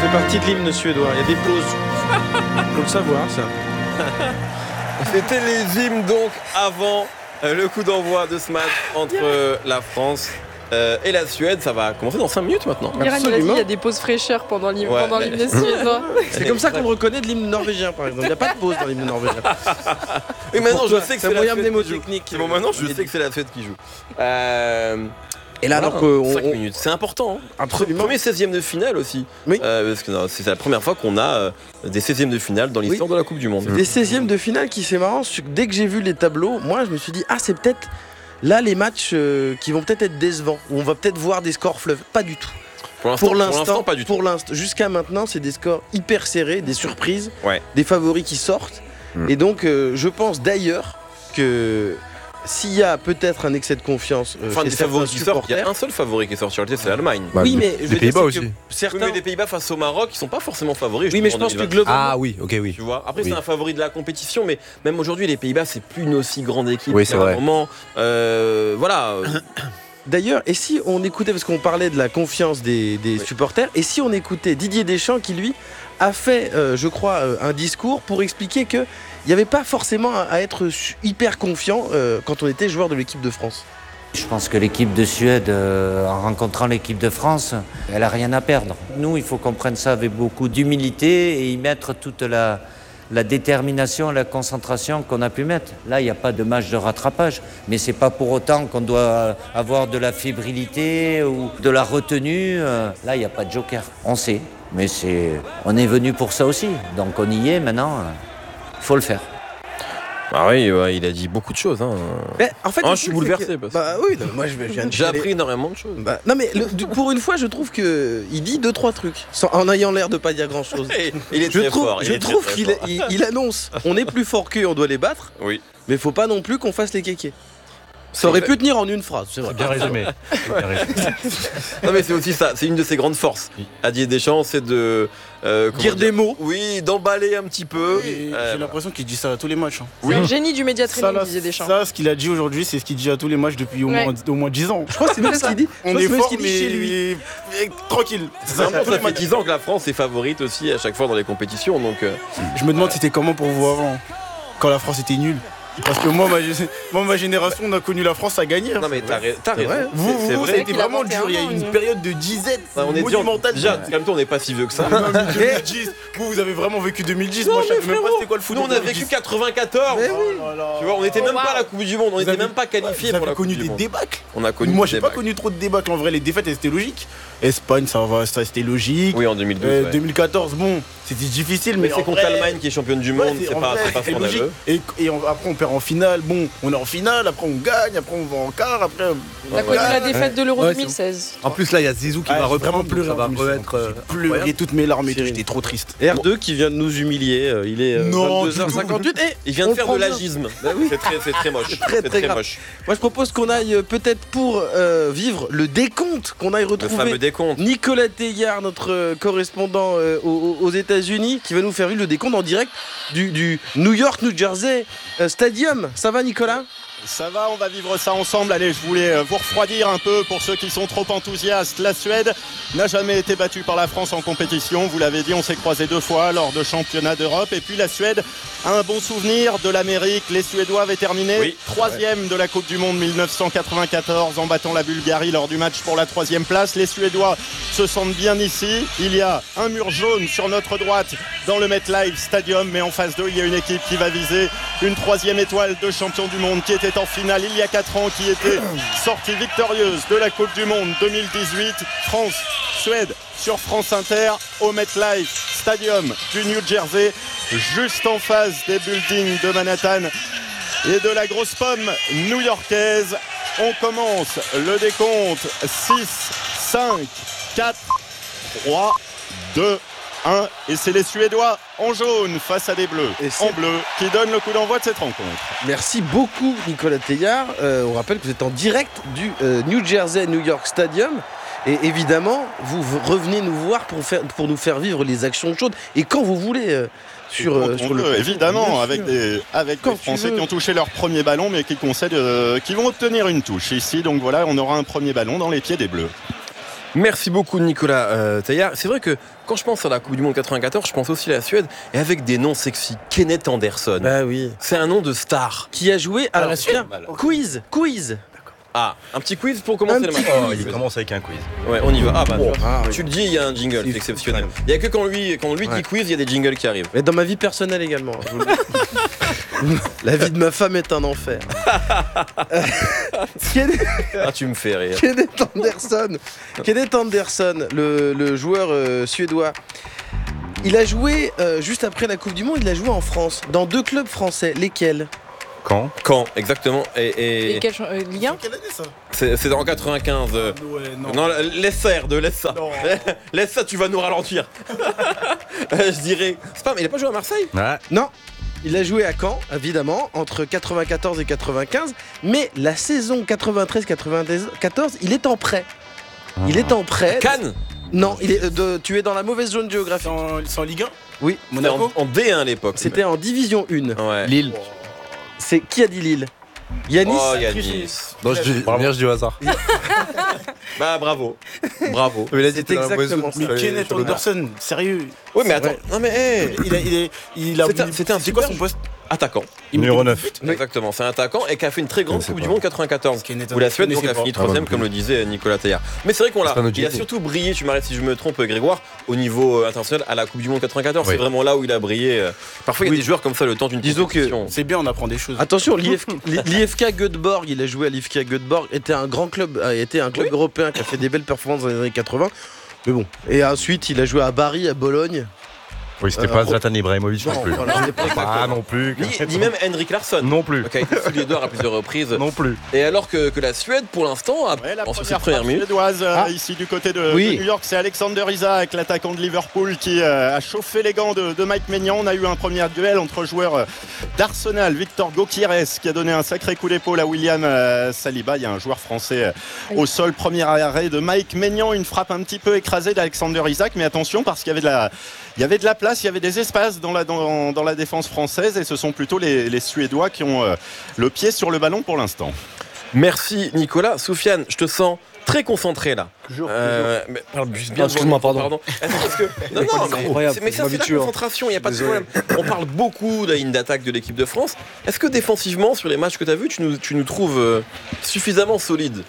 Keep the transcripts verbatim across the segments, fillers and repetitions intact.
fait partie de l'hymne suédois. Il y a des pauses. Faut le savoir, ça. C'était les hymnes donc avant euh, le coup d'envoi de ce match entre euh, la France euh, et la Suède. Ça va commencer dans cinq minutes maintenant. Miran, il a dit il y a des pauses fraîcheurs pendant l'hymne, Ouais. pendant l'hymne suédois. C'est comme ça qu'on le reconnaît de l'hymne norvégien, par exemple. Il n'y a pas de pause dans l'hymne norvégien. Et maintenant, Pour je toi, sais que c'est c'est un moyen la Suède qui joue. mnémotechnique. Bon, maintenant, je sais que c'est la Suède qui joue. Euh... Et là, voilà, alors que. cinq on- minutes, c'est important. Hein. Absolument. Premier seizième de finale aussi. Oui. Euh, parce que non, c'est la première fois qu'on a euh, des seizièmes de finale dans l'histoire de la Coupe du Monde. Des seizièmes de finale qui, c'est marrant, c'est que dès que j'ai vu les tableaux, moi je me suis dit, ah c'est peut-être là les matchs euh, qui vont peut-être être décevants, où on va peut-être voir des scores fleuves. Pas du tout. Pour l'instant, Pour l'instant, pas du tout. pour l'instant, jusqu'à maintenant, c'est des scores hyper serrés, des surprises, Ouais. des favoris qui sortent. Mm. Et donc, euh, je pense d'ailleurs que s'il y a peut-être un excès de confiance euh, Enfin, chez des certains favoris qui sortent, il y a supporters, un seul favori qui est sorti, c'est l'Allemagne. Bah, oui, des- mais je des veux dire, Pays-Bas c'est que aussi. certains. Oui, mais les Pays-Bas face au Maroc, ils sont pas forcément favoris. Oui, mais je justement, pense en que deux mille vingt-deux. globalement, Ah oui, ok, oui. Tu vois. Après, Oui. c'est un favori de la compétition, mais même aujourd'hui, les Pays-Bas, c'est plus une aussi grande équipe. Oui, c'est qu'à un vrai. moment. Euh, voilà. D'ailleurs, et si on écoutait, parce qu'on parlait de la confiance des, des Oui. supporters, et si on écoutait Didier Deschamps qui, lui, a fait, euh, je crois, euh, un discours pour expliquer qu'il n'y avait pas forcément à, à être su- hyper confiant euh, quand on était joueur de l'équipe de France. Je pense que l'équipe de Suède, euh, en rencontrant l'équipe de France, elle n'a rien à perdre. Nous, il faut qu'on prenne ça avec beaucoup d'humilité et y mettre toute la, la détermination et la concentration qu'on a pu mettre. Là, il n'y a pas de match de rattrapage, mais c'est pas pour autant qu'on doit avoir de la fébrilité ou de la retenue. Euh, Là, il n'y a pas de joker. On sait, mais c'est, on est venu pour ça aussi. Donc on y est maintenant, il faut le faire. Ah oui, ouais, il a dit beaucoup de choses. Hein. Mais en fait, Ah, le je suis truc, bouleversé, c'est que- parce- Bah oui, non, moi je viens de J'ai chialer. appris énormément de choses. Bah, non mais le- du- pour une fois, je trouve que il dit deux trois trucs sans- en ayant l'air de pas dire grand chose. Il est Je très trouve, fort. il je est très, trouve très qu'il fort. il, il annonce, on est plus fort qu'eux, on doit les battre, Oui. mais faut pas non plus qu'on fasse les kékés. Ça aurait pu tenir en une phrase, c'est vrai. Bien résumé. Bien résumé. Non mais c'est aussi ça, c'est une de ses grandes forces. À Didier Deschamps, c'est de euh, comment Dire des mots. Oui, d'emballer un petit peu. Et Euh, J'ai l'impression qu'il dit ça à tous les matchs. hein. C'est un génie du média Ça, training, là, disait Deschamps. ça, ce qu'il a dit aujourd'hui, c'est ce qu'il dit à tous les matchs depuis au Ouais. moins, au moins dix ans. Je crois que c'est même ce qu'il dit. Je On crois que est c'est même fort, ce qu'il mais... dit chez lui. mais tranquille. C'est un peu, ça fait dix ans que la France est favorite aussi à chaque fois dans les compétitions, donc. euh, Je me demande c'était comment pour vous avant, quand la France était nulle. Parce que moi, ma, gé- moi, ma génération, on a connu la France à gagner. hein. Non mais t'as, ra- t'as C'est raison. vrai. Vous, c'est, c'est vous, vrai. ça a été qu'il a vraiment vingt et un dur. Il y a eu ans, une lui. période de disette Enfin, on est dit, monumentale. déjà, en même temps, on n'est pas si vieux que ça. Non, mais deux mille dix, vous, vous avez vraiment vécu deux mille dix. Non, moi, je mais savais même pas frérot, c'était quoi le foot. Nous, en on a deux mille vécu dix. quatre-vingt-quatorze. Mais oui. Oh là là. Tu vois, on n'était Oh, même pas wow. à la Coupe du Monde, on Vous n'était avez- même pas qualifié Vous pour la avez Coupe connu du des Monde. débâcles. On a connu Moi, des j'ai pas débâcles. connu trop de débâcles. En vrai, les défaites, elles, c'était logique. Espagne, ça va, ça c'était logique. Oui, en deux mille douze. Euh, ouais. deux mille quatorze, bon, c'était difficile, mais, Mais c'est en contre vrai- l'Allemagne qui est championne du Ouais, monde, c'est en pas, vrai, c'est pas c'est logique. scandaleux. Et, et on- après, on perd en finale. Bon, on est en finale, après, on gagne, après, on va en quart, après. On a connu la Ouais. défaite de l'Euro Ouais, deux mille seize. En plus, là, il y a Zizou qui Ah, va j'ai reprendre, vraiment donc pleuré ça va en plus, re-être. euh, J'ai pleuré incroyable. toutes mes larmes et tout, Cyril. j'étais trop triste. R deux qui vient de nous humilier, euh, il est euh, Non, vingt-deux heures cinquante-huit et Il vient on de faire prend de bien. l'agisme. Bah oui. C'est très, c'est très moche. très, C'est très grave. moche. Moi je propose qu'on aille euh, peut-être pour euh, vivre le décompte, qu'on aille Le retrouver fameux décompte. Nicolas Teillard, notre euh, correspondant euh, aux, aux États-Unis, qui va nous faire vivre le décompte en direct du, du New York, New Jersey euh, Stadium. Ça va, Nicolas? Ça va, on va vivre ça ensemble. Allez, je voulais euh, vous refroidir un peu pour ceux qui sont trop enthousiastes. La Suède n'a jamais été battue par la France en compétition. Vous l'avez dit, on s'est croisés deux fois lors de championnats d'Europe. Et puis la Suède a un bon souvenir de l'Amérique. Les Suédois avaient terminé Oui. troisième de la Coupe du Monde mille neuf cent quatre-vingt-quatorze en battant la Bulgarie lors du match pour la troisième place. Les Suédois se sentent bien ici. Il y a un mur jaune sur notre droite dans le MetLife Stadium. Mais en face d'eux, il y a une équipe qui va viser une troisième étoile de champion du monde qui était en finale il y a quatre ans, qui était sortie victorieuse de la Coupe du Monde deux mille dix-huit. France, Suède sur France Inter au MetLife Stadium du New Jersey, juste en face des buildings de Manhattan et de la grosse pomme new-yorkaise. On commence le décompte. Six, cinq, quatre, trois, deux, un, et c'est les Suédois en jaune face à des bleus Et c'est- en bleu qui donnent le coup d'envoi de cette rencontre. Merci beaucoup, Nicolas Teillard. Euh, on rappelle que vous êtes en direct du euh, New Jersey New York Stadium. Et évidemment, vous, vous revenez nous voir pour, faire, pour nous faire vivre les actions chaudes. Et quand vous voulez, euh, sur, euh, Quand on sur le veut, évidemment, Bien avec sûr. des, avec Quand des tu Français veux. qui ont touché leur premier ballon, mais qui concèdent, euh, qui vont obtenir une touche ici. Donc voilà, on aura un premier ballon dans les pieds des Bleus. Merci beaucoup Nicolas euh, Taillard. C'est vrai que quand je pense à la Coupe du Monde quatre-vingt-quatorze, je pense aussi à la Suède et avec des noms sexy. Kenneth Andersson. Bah oui. C'est un nom de star. Qui a joué alors la Suède. tiens, quiz, quiz. Ah, un petit quiz pour commencer Un le petit match. Oh, il commence avec un quiz. Ouais, on y va. Ah bah tu, vois, Ah, oui. tu le dis, il y a un jingle, c'est exceptionnel. Il y a que quand lui, quand lui Ouais. dit quiz, il y a des jingles qui arrivent. Mais dans ma vie personnelle également. je vous le dis. La vie de ma femme est un enfer. Kenneth Ah, tu me fais rire. Kenneth Andersson, Kenneth Andersson, le, le joueur euh, suédois. Il a joué euh, juste après la Coupe du Monde. Il a joué en France, dans deux clubs français. Lesquels? Quand Quand exactement Et, et Et quel euh, lien? Quelle année ça? c'est, c'est en quatre-vingt-quinze. euh, Ouais, non. Non, laisse faire, de laisse ça. Non. Laisse ça, tu vas nous ralentir. Euh, Je dirais. C'est pas, mais il a pas joué à Marseille? ah, Non. Il a joué à Caen, évidemment, entre quatre-vingt-quatorze et quatre-vingt-quinze. Mais la saison quatre-vingt-treize quatre-vingt-quatorze, il est en prêt. Il est en prêt. Cannes. Non, il est, euh, de- tu es dans la mauvaise zone géographique. C'est en, c'est en Ligue un? Oui, C'était en, Monaco? en D un à l'époque. c'était en Division un. Ouais. Lille. C'est qui a dit Lille? Yanis. Oh Yanis. Non, je dis, bien, je dis au hasard. Bah bravo. Bravo. Mais il a C'est exactement ça. Mais Kenneth Andersson, sérieux. Oui mais attends. vrai. Non mais hey. Il a, il est, il a C'était un- c'était un c'est quoi super son poste? Attaquant. Il met Numéro des neuf. buts. Oui. Exactement. C'est un attaquant et qui a fait une très grande Je sais Coupe pas. du Monde quatre-vingt-quatorze. Kenneth Où la Suède Andersson, donc, a je sais fini pas. troisième Ah, non comme plus. le disait Nicolas Taillard. Mais c'est vrai qu'on l'a. C'est pas notre Il a J D. surtout brillé. Tu m'arrêtes si je me trompe, Grégoire, au niveau euh, international à la Coupe du Monde quatre-vingt-quatorze. Oui. C'est vraiment là où il a brillé. euh. Parfois il y a Oui. des joueurs comme ça le temps d'une Disons que- compétition. C'est bien, on apprend des choses. Attention, l'I F l'I F K Göteborg, il a joué à l'I F K Göteborg, était un grand club, a été un club européen qui a fait des belles performances dans les années quatre-vingts. Mais bon, et ensuite il a joué à Bari, à Bologne. Oui, c'était Euh, pas oh. Zlatan Ibrahimovic non Non, plus. voilà, on est pas- Ah non plus. Ni, ni même Henrik Larsson. Non plus. Qui a été soulier d'or à plusieurs reprises. Non plus. Et alors que, que la Suède, pour l'instant, a, Ouais, la en sur première ses premières frappe minutes. suédoise euh, Ah. ici du côté de, Oui. de New York, c'est Alexander Isak, l'attaquant de Liverpool, qui euh, a chauffé les gants de, de Mike Maignan. On a eu un premier duel entre joueurs euh, d'Arsenal, Victor Gokieres, qui a donné un sacré coup d'épaule à William euh, Saliba. Il y a un joueur français euh, au sol, premier arrêt de Mike Maignan, une frappe un petit peu écrasée d'Alexander Isak, mais attention parce qu'il y avait de la, il y avait de la place, il y avait des espaces dans la, dans, dans la défense française, et ce sont plutôt les, les Suédois qui ont euh, le pied sur le ballon pour l'instant. Merci Nicolas. Soufiane, je te sens très concentré là. Toujours. Euh, mais parle juste bien. Ah, excuse-moi, pardon. Est-ce parce que non, non, mais, incroyable, c'est- mais je ça c'est la m'habitue, hein. concentration. Il n'y a pas de Désolé. problème. On parle beaucoup de la ligne d'attaque de l'équipe de France. Est-ce que défensivement, sur les matchs que tu as vus, tu nous, tu nous trouves euh, suffisamment solide?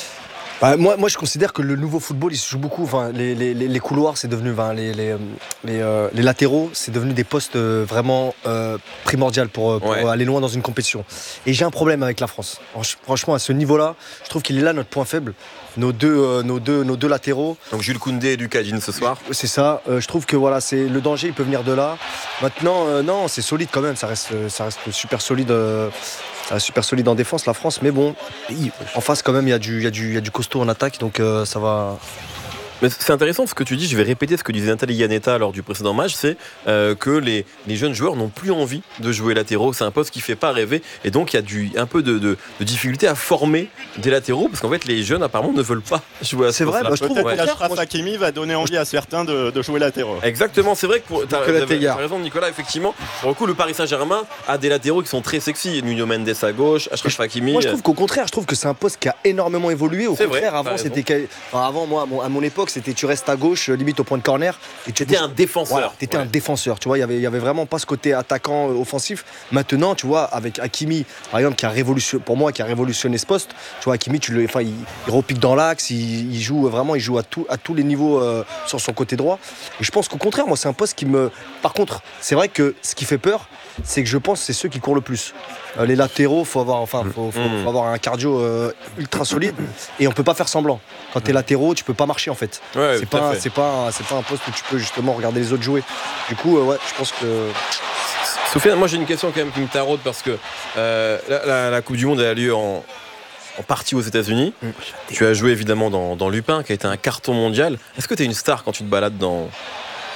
Bah, moi, moi, je considère que le nouveau football, il se joue beaucoup. Enfin, les, les, les les couloirs, c'est devenu, enfin, les, les, les, euh, les latéraux, c'est devenu des postes euh, vraiment euh, primordiaux pour, euh, pour Ouais. aller loin dans une compétition. Et j'ai un problème avec la France. Franch- Franchement, à ce niveau-là, je trouve qu'il est là notre point faible. Nos deux, euh, nos deux, nos deux latéraux, Donc Jules Koundé et Lucas Digne ce soir. c'est ça. Euh, je trouve que voilà, c'est le danger, il peut venir de là. Maintenant, euh, non, c'est solide quand même. Ça reste, euh, ça reste super solide. euh, ça reste super solide en défense, la France. Mais bon, il- en face quand même, il y a du, il y a du, il y a du costaud en attaque, donc euh, ça va. Mais c'est intéressant ce que tu dis, je vais répéter ce que disait Nathalie Yanetta lors du précédent match, c'est euh, que les, les jeunes joueurs n'ont plus envie de jouer latéraux, c'est un poste qui fait pas rêver, et donc il y a du, un peu de, de, de difficulté à former des latéraux, parce qu'en fait les jeunes apparemment ne veulent pas jouer à ce C'est vrai, poste-là. bah, je trouve Peut-être au que contraire, l'Achraf moi, je- Hakimi va donner envie à certains de, de jouer latéraux. Exactement, c'est vrai que pour, t'as, Nicolas t'as- Taillard. t'as raison Nicolas, effectivement, pour le coup le Paris Saint-Germain a des latéraux qui sont très sexy, Nuno Mendes à gauche, Achraf Hakimi. Moi, je trouve qu'au contraire, je trouve que c'est un poste qui a énormément évolué. Au C'est vrai, contraire, t'as avant, raison. c'était quel- enfin, avant moi, à mon, à mon époque, c'était tu restes à gauche, euh, limite au point de corner, et tu T'étais bouges- un défenseur. Voilà, t'étais Ouais. un défenseur. Tu vois, il y avait, il y avait vraiment pas ce côté attaquant euh, offensif. Maintenant, tu vois, avec Hakimi, par exemple, qui a révolutionné, pour moi, qui a révolutionné ce poste. Tu vois, Hakimi, tu le, enfin, il, il repique dans l'axe, il, il joue vraiment, il joue à, tout, à tous les niveaux euh, sur son côté droit. Et je pense qu'au contraire, moi, c'est un poste qui me. Par contre, c'est vrai que ce qui fait peur, c'est que je pense que c'est ceux qui courent le plus. Euh, les latéraux, faut avoir, enfin, faut, faut- Mm. faut avoir un cardio euh, ultra solide, et on peut pas faire semblant. Quand t'es latéraux, tu peux pas marcher en fait. Ouais, c'est tout à pas, fait. c'est pas, un- c'est pas un poste où tu peux justement regarder les autres jouer. Du coup, euh, ouais, je pense que. Sofiane, moi j'ai une question quand même qui me taraude parce que euh, la, la- la Coupe du Monde elle a lieu en, en partie aux États-Unis. Mm. Tu as joué évidemment dans, dans Lupin qui a été un carton mondial. Est-ce que tu es une star quand tu te balades dans,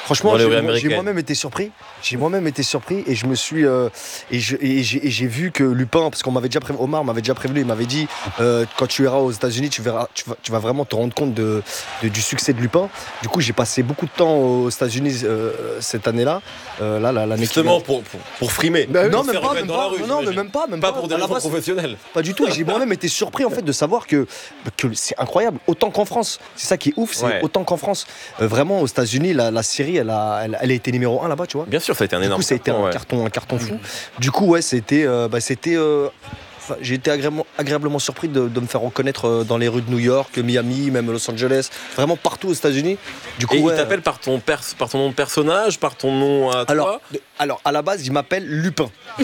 Franchement, dans les j'ai, rues moi- j'ai américaines. moi-même été surpris. J'ai moi-même été surpris et je me suis euh, et, je- et j'ai, et j'ai vu que Lupin, parce qu'on m'avait déjà prévenu, Omar m'avait déjà prévenu, il m'avait dit euh, quand tu iras aux États-Unis, tu verras, tu vas, tu vas vraiment te rendre compte de, de- du succès de Lupin. Du coup, j'ai passé beaucoup de temps aux États-Unis euh, cette année-là. Euh, là, la- l'année qui Justement vient. pour, pour, pour frimer. Bah, non, Pour se même faire pas, reconnaître même dans la pas. rue, non, non, mais j'imagine. même pas, même Pas pas. pour des À la raisons base, professionnelles. Pas du tout. Et j'ai moi-même été surpris en fait de savoir que, que c'est incroyable. Autant qu'en France. C'est ça qui est ouf. C'est Ouais. autant qu'en France. Euh, vraiment, aux États-Unis, la, la série, elle a, elle, elle a été numéro un là-bas, tu vois. Bien sûr, ça a été un Du énorme coup, ça a été carton, un ouais. carton, un carton fou. Du coup, ouais, c'était, euh, bah, c'était. euh, enfin, j'ai été agréablement, agréablement surpris de, de me faire reconnaître euh, dans les rues de New York, Miami, même Los Angeles, vraiment partout aux États-Unis. Du coup, Et ouais, il t'appelle par ton, pers- par ton nom de personnage, par ton nom à toi. alors, de- alors, à la base, il m'appelle Lupin.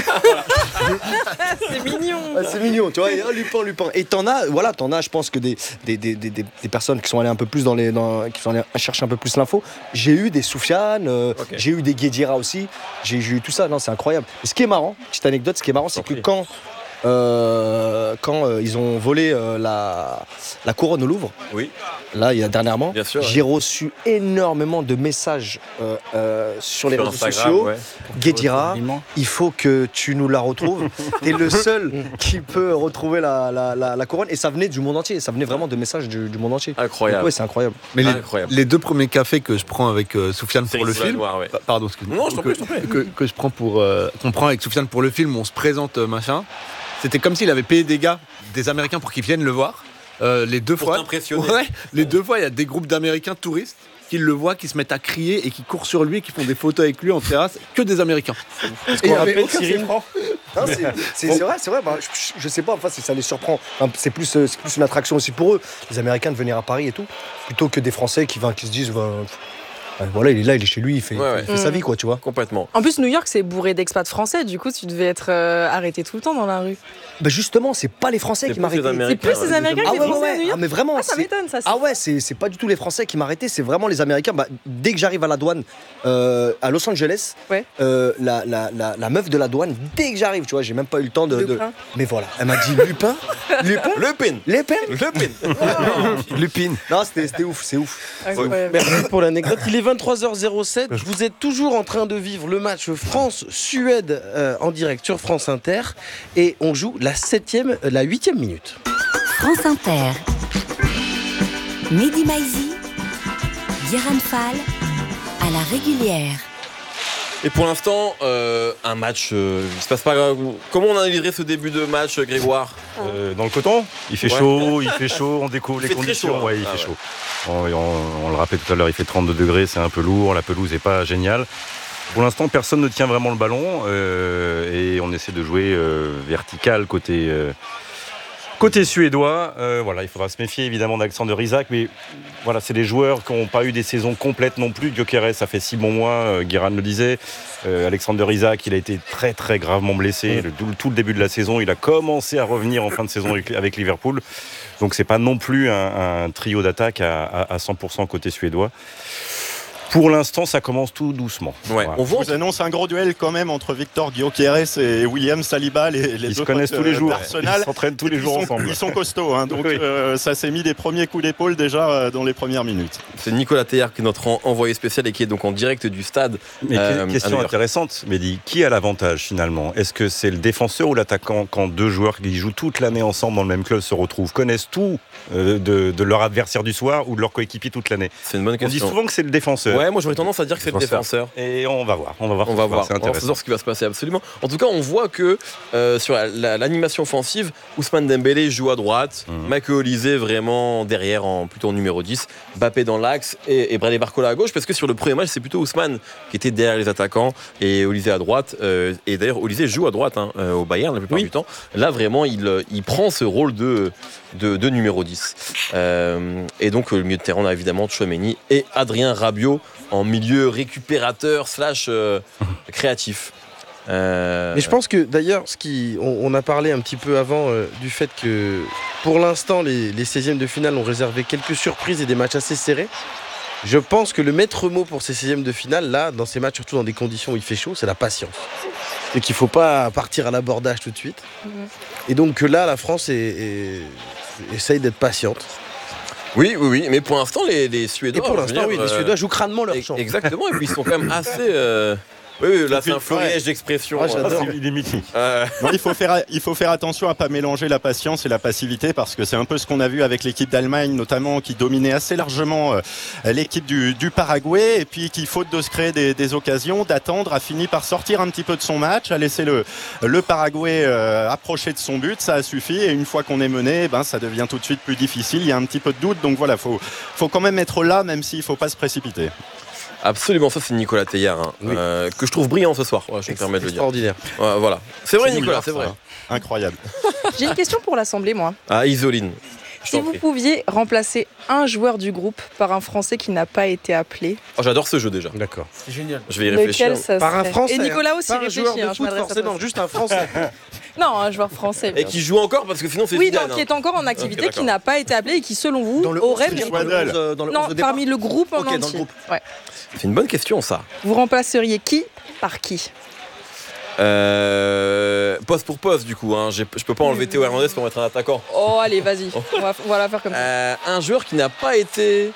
C'est mignon. Ah, c'est mignon, tu vois, et, ah, Lupin, Lupin. Et t'en as, voilà, t'en as, je pense que des, des, des, des, des- des personnes qui sont allées un peu plus dans les, dans, qui sont allées chercher un peu plus l'info. J'ai eu des Soufiane, euh, Ok. j'ai eu des Guedjira aussi, j'ai j'ai eu tout ça, non, c'est incroyable. Et ce qui est marrant, petite anecdote, ce qui est marrant, c'est que prie. quand, euh, quand euh, ils ont volé euh, la, la couronne au Louvre, Oui, là, il y a dernièrement, bien sûr. ouais. j'ai reçu énormément de messages euh, euh, sur les Sur réseaux Instagram, sociaux. ouais. Guedjira, il faut que tu nous la retrouves. T'es le seul qui peut retrouver la, la, la, la couronne. Et ça venait du monde entier. Ça venait vraiment de messages du, du monde entier. Donc, Incroyable. ouais, c'est incroyable. Mais les, Incroyable. les deux premiers cafés que je prends avec euh, Soufiane C'est pour le Riz film. Noir, ouais. Pa- Pardon, excuse-moi. Non, je t'en que, prie, je t'en prie. que, que je prends pour. euh, qu'on prend avec Soufiane pour le film, on se présente, euh, machin. C'était comme s'il avait payé des gars, des Américains pour qu'ils viennent le voir. Euh, les deux Pour fois. t'impressionner. Ouais, les deux fois, il y a des groupes d'Américains touristes qui le voient, qui se mettent à crier et qui courent sur lui, qui font des photos avec lui en terrasse, que des Américains. qu'on rappelle, Cyril, Non, c'est, c'est- c'est vrai, c'est vrai. Bah, je, je sais pas, enfin, c'est- ça les surprend. Enfin, c'est, plus, euh, c'est plus une attraction aussi pour eux, les Américains, de venir à Paris et tout, plutôt que des Français qui, va- qui se disent bah, euh, voilà, il est là, il est chez lui, il fait, Ouais, ouais. il fait sa Mm. vie, quoi, tu vois. Complètement. En plus, New York, c'est bourré d'expats français. Du coup, tu devais être euh, arrêté tout le temps dans la rue. Bah, justement, c'est pas les Français C'est qui plus les m'arrêtaient. Américains. C'est plus les Américains Ah que les ouais, ouais, Français à ouais. New Ah, York. mais vraiment, Ah, ça c'est- m'étonne, ça. Ah ouais, c'est, c'est pas du tout les Français qui m'arrêtaient, c'est vraiment les Américains. Bah, dès que j'arrive à la douane euh, à Los Angeles, Ouais. euh, la, la, la, la meuf de la douane, dès que j'arrive, tu vois, j'ai même pas eu le temps de. de- Lupin. Mais voilà, elle m'a dit Lupin Lupin Le pin. Lupin Le pin. Lupine. Non, c'était, c'était ouf, c'est ouf. Incroyable. Merci pour l'anecdote. Il est vingt-trois heures zéro sept. Vous êtes toujours en train de vivre le match France-Suède euh, en direct sur France Inter. Et on joue la septième, euh, la huitième minute. France Inter. Mehdi Maizi, Guérin Fall, à la régulière. Et pour l'instant, euh, un match, euh, il se passe pas. euh, Comment on a livré ce début de match, Grégoire? Euh, dans le coton, il fait Ouais. chaud, il fait chaud, on découvre Il les fait très conditions. chaud, hein. Ouais, il Ah fait ouais. chaud. On, on- on le rappelait tout à l'heure, il fait trente-deux degrés, c'est un peu lourd, la pelouse n'est pas géniale. Pour l'instant, personne ne tient vraiment le ballon euh, et on essaie de jouer euh, vertical côté, euh, côté suédois. Euh, voilà, il faudra se méfier évidemment d'Alexander Isak, mais voilà, c'est des joueurs qui n'ont pas eu des saisons complètes non plus. Gyökeres, ça fait six bons mois, euh, Guérin le disait. Euh, Alexander Isak, il a été très très gravement blessé. Le- tout, tout le début de la saison, il a commencé à revenir en fin de saison avec, avec Liverpool. Donc c'est pas non plus un, un trio d'attaque à, à- à cent pour cent côté suédois. Pour l'instant, ça commence tout doucement. Ouais, Voilà. on Je voit. vous annonce un gros duel quand même entre Victor Gyökeres et William Saliba, les, les Ils se deux connaissent potes, tous les euh, jours. d'Arsenal. Ils s'entraînent tous les Ils jours sont- ensemble. Ils sont costauds, hein, donc Oui. euh, ça s'est mis des premiers coups d'épaule déjà euh, dans les premières minutes. C'est Nicolas Théard qui est notre en- envoyé spécial et qui est donc en direct du stade. Mais Euh, à question New York. intéressante, Mehdi, qui a l'avantage finalement? Est-ce que c'est le défenseur ou l'attaquant quand deux joueurs qui jouent toute l'année ensemble dans le même club se retrouvent, connaissent tout euh, de, de leur adversaire du soir ou de leur coéquipier toute l'année? C'est une bonne On dit question. souvent que c'est le défenseur. Ouais, moi j'aurais tendance à dire que c'est le défenseur. Et on va voir, on va voir. On ce va soir, voir, c'est on va intéressant. voir ce qui va se passer absolument. En tout cas, on voit que euh, sur la- la- l'animation offensive, Ousmane Dembélé joue à droite, Mhm. Michael Olise vraiment derrière, en, plutôt en numéro dix, Mbappé dans l'axe et, et Bradley Barcola à gauche, parce que sur le premier match, c'est plutôt Ousmane qui était derrière les attaquants et Olise à droite. euh, et d'ailleurs, Olise joue à droite hein, euh, au Bayern la plupart Oui. du temps. Là, vraiment, il, euh, il prend ce rôle de, de, de numéro dix. Euh, et donc, le milieu de terrain, on a évidemment Tchouaméni et Adrien Rabiot en milieu récupérateur slash euh, créatif. Euh, Mais je pense que d'ailleurs, ce qui, on, on a parlé un petit peu avant euh, du fait que pour l'instant, les, les seizièmes de finale ont réservé quelques surprises et des matchs assez serrés. Je pense que le maître mot pour ces seizièmes de finale, là, dans ces matchs, surtout dans des conditions où il fait chaud, c'est la patience. Et qu'il ne faut pas partir à l'abordage tout de suite. Et donc que là, la France est- est- essaye d'être patiente. Oui, oui, oui, mais pour l'instant, les, les Suédois. Et pour l'instant, je veux oui, dire, les euh, Suédois jouent crânement leur chant. Exactement, et puis ils sont quand même assez. euh, Oui, oui, là, Et puis, c'est un florilège ouais. d'expressions. Ouais, j'adore. euh, Il est mythique. euh, Non, il, faut faire, il faut faire attention à pas mélanger la patience et la passivité parce que c'est un peu ce qu'on a vu avec l'équipe d'Allemagne notamment qui dominait assez largement euh, l'équipe du, du Paraguay et puis qui faute de se créer des, des occasions, d'attendre, a fini par sortir un petit peu de son match, a laissé le, le Paraguay euh, approcher de son but, ça a suffi et une fois qu'on est mené, ben, ça devient tout de suite plus difficile, il y a un petit peu de doute donc voilà, faut, faut quand même être là même s'il ne faut pas se précipiter. Absolument, ça c'est Nicolas Teilhard, hein, Oui. euh, que je trouve brillant ce soir, ouais, je me permets de le dire. Extraordinaire. Ouais, voilà. C'est vrai, C'est Nicolas, New c'est York, vrai. ça. Incroyable. J'ai une question pour l'Assemblée, moi. Ah, Isoline. Je Si t'en vous prie. pouviez remplacer un joueur du groupe par un Français qui n'a pas été appelé, Oh, j'adore ce jeu déjà. D'accord. C'est génial. Je vais y réfléchir. lequel ça Par un serait Français. Et Nicolas aussi Pas un joueur réfléchit, de hein, je foot m'adresse à toi. forcément, juste un Français. Non, un joueur français. Et bien qui joue encore parce que sinon c'est Oui, Zidane. non, qui hein. est encore en activité, Ok, qui d'accord. n'a pas été appelé et qui, selon vous, Dans le aurait onze, mérité. dans le onze, euh, dans le Non, onze de départ. parmi le groupe en Ok, dans le entier. groupe. Ouais. C'est une bonne question ça. Vous remplaceriez qui par qui? Euh, poste pour poste du coup. Hein. J'ai- Je peux pas enlever Théo Hernandez pour mettre un attaquant. Oh, allez, vas-y. On va, on va la faire comme ça. Euh, un joueur qui n'a pas été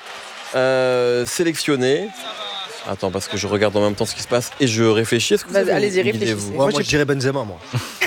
euh, sélectionné. Attends, parce que je regarde en même temps ce qui se passe et je réfléchis. Est-ce que vous Vas-y, avez allez-y, une idée, réfléchissez. vous Ouais, Moi, moi, j'ai- je dirais Benzema, moi.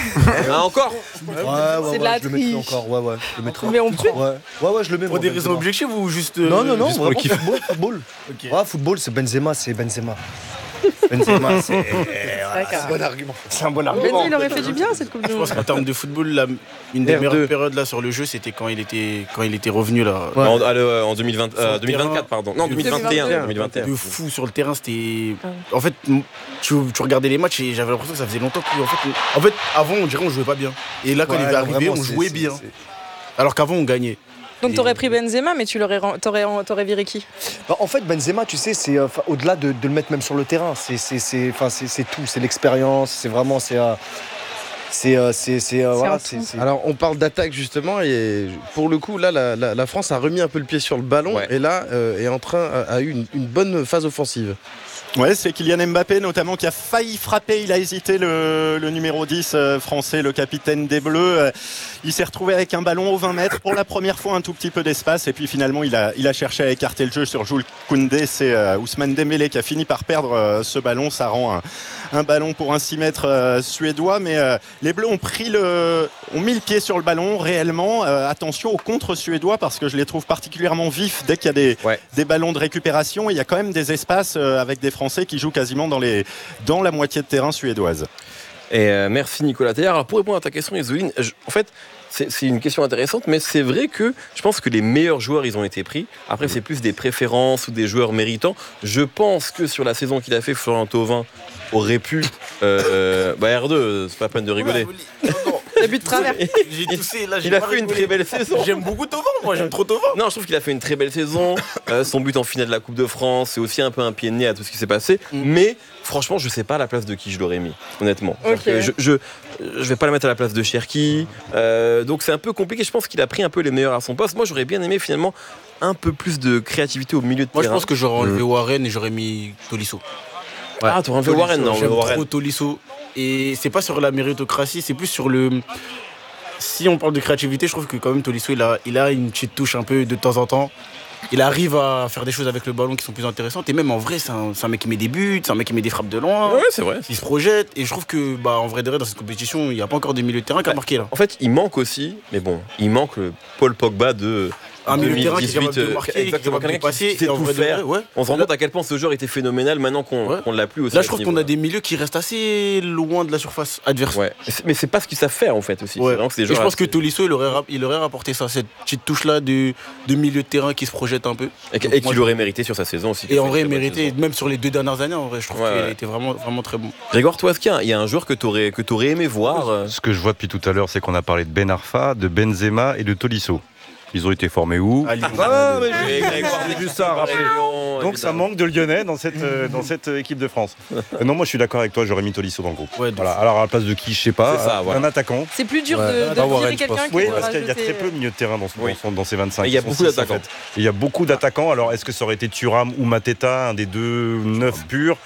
Ah, encore Ouais, ouais, C'est de ouais, la je le mettrai triche. encore. Ouais, ouais, je le mettrai. Mais on peut. Ouais, ouais, ouais, je le mets. Pour moi, des raisons Benzema. objectives ou juste. euh, Non, non, non, juste pour le vraiment, kiff. football, football. Ok. Ouais, football, c'est Benzema, c'est Benzema. Benzema, c'est D'accord. c'est un bon argument. C'est un bon Benzema, argument. il aurait fait du bien cette Coupe du Je Monde. pense qu'en termes de football, la- une des R deux. meilleures périodes là sur le jeu, c'était quand il était quand il était revenu là. Ouais. En, ah, le- en deux mille vingt, Sur le euh, deux mille vingt-quatre, terrain. pardon. Non, deux mille vingt et un. deux mille vingt et un. De fou sur le terrain, c'était. Ah. En fait, m- tu, tu regardais les matchs et j'avais l'impression que ça faisait longtemps que. En fait, on- en fait, avant, on dirait on jouait pas bien. Et là, quand Ouais, il est non, arrivé, vraiment, on c'est- jouait c'est- bien. c'est- Alors qu'avant, on gagnait. Donc Et- t'aurais pris Benzema, mais tu l'aurais, ren- t'aurais, t'aurais viré qui? Bah, en fait, Benzema, tu sais, c'est euh, 'fin, au-delà de, de le mettre même sur le terrain, c'est, c'est, c'est, 'fin, c'est, c'est tout, c'est l'expérience, c'est vraiment, c'est, euh, c'est, euh, c'est, c'est, euh, C'est voilà, un c'est, tout. c'est- Alors, on parle d'attaque justement, et pour le coup, là, la, la- la France a remis un peu le pied sur le ballon, Ouais. et là, euh, est en train, a, a eu une, une bonne phase offensive. Ouais, c'est Kylian Mbappé notamment qui a failli frapper. Il a hésité, le, le numéro dix euh, français, le capitaine des Bleus. Euh, il s'est retrouvé avec un ballon aux vingt mètres pour la première fois, un tout petit peu d'espace. Et puis finalement, il a, il a cherché à écarter le jeu sur Jules Koundé. C'est euh, Ousmane Dembélé qui a fini par perdre euh, ce ballon. Ça rend un, un ballon pour un six mètres euh, suédois. Mais euh, les Bleus ont, pris le, ont mis le pied sur le ballon réellement. Euh, attention au contre suédois parce que je les trouve particulièrement vifs dès qu'il y a des, Ouais. des ballons de récupération. Il y a quand même des espaces euh, avec des Français qui jouent quasiment dans, les, dans la moitié de terrain suédoise. Et euh, merci Nicolas Teilhard. Alors pour répondre à ta question, Isoline, je- en fait, c'est c'est une question intéressante, mais c'est vrai que je pense que les meilleurs joueurs, ils ont été pris. Après, c'est plus des préférences ou des joueurs méritants. Je pense que sur la saison qu'il a fait, Florent Thauvin aurait pu... Euh, bah R deux, c'est pas la peine de rigoler. Le but de travers. J'ai toussé là. j'ai Il a pas fait une rigolé. très belle saison. J'aime beaucoup Thauvin, moi, j'aime trop Thauvin. Non, je trouve qu'il a fait une très belle saison. Euh, son but en finale de la Coupe de France, c'est aussi un peu un pied de nez à tout ce qui s'est passé. Mm. Mais franchement, je sais pas à la place de qui je l'aurais mis, honnêtement. Ok. Donc, euh, je, je, je vais pas le mettre à la place de Cherki. Euh, donc c'est un peu compliqué. Je pense qu'il a pris un peu les meilleurs à son poste. Moi, j'aurais bien aimé finalement un peu plus de créativité au milieu de Moi, je terrain. pense que j'aurais enlevé Mm. Warren et j'aurais mis Tolisso. Ah, t'aurais enlevé Warren, non, J'aime Warren. trop Tolisso. Et c'est pas sur la méritocratie, c'est plus sur le. Si on parle de créativité, je trouve que quand même Tolisso, il a, il a une petite touche un peu de temps en temps. Il arrive à faire des choses avec le ballon qui sont plus intéressantes. Et même en vrai, c'est un, c'est un mec qui met des buts, c'est un mec qui met des frappes de loin. Ouais, c'est vrai. Il se projette. Et je trouve que, bah, en vrai, de vrai, dans cette compétition, il n'y a pas encore des milieux de terrain qui a marqué là. En fait, il manque aussi, mais bon, il manque le Paul Pogba de Un milieu de terrain qui est capable de euh, marquer, qui est exactement, capable de quelqu'un qui passer. sait Et en tout vrai de faire. vrai, ouais. On se rend Là- compte à quel point ce joueur était phénoménal maintenant qu'on Ouais. qu'on l'a plus aussi. Là, à je ce trouve qu'on niveau-là. a des milieux qui restent assez loin de la surface adverse. Ouais. Mais c'est- Mais c'est pas ce qu'ils savent faire en fait aussi. Ouais. C'est vraiment que c'est des Et je joueurs pense que assez- Tolisso, il aurait, rap- il aurait rapporté ça, cette petite touche-là de, de milieu de terrain qui se projette un peu. Et, Donc et moi, qu'il aurait mérité sur sa saison aussi. Et en vrai, Très bonne mérité, saison. même sur les deux dernières années, en vrai, je trouve Ouais, qu'il ouais. était vraiment, vraiment très bon. Grégoire, toi, est-ce qu'il y a un- il y a un joueur que tu aurais, que t'aurais aimé voir euh, Ce que je vois depuis tout à l'heure, c'est qu'on a parlé de Ben Arfa, de Benzema et de Tolisso. Ils ont été formés où À Lyon. Ah, mais Et Grégoire, j'ai dès vu qu'il ça, parle rappelé. Lyon, Donc ça évidemment. manque de Lyonnais dans cette, euh, dans cette euh, équipe de France. Euh, non, moi je suis d'accord avec toi, j'aurais mis Tolisso dans le groupe. Ouais, de Voilà. fou. Alors à la place de qui, je sais pas, C'est ça, un, voilà. un attaquant. C'est plus dur Ouais. de, de Pas virer Warren, je quelqu'un pense. qui Oui, peut parce qu'il y a rajouter- très peu de milieu de terrain dans, ce- Oui. dans, son- dans ces vingt-cinq. Et il y a Ils sont beaucoup six, en d'attaquants. fait. Et il y a beaucoup d'attaquants. Alors est-ce que ça aurait été Thuram ou Mateta, un des deux neufs purs?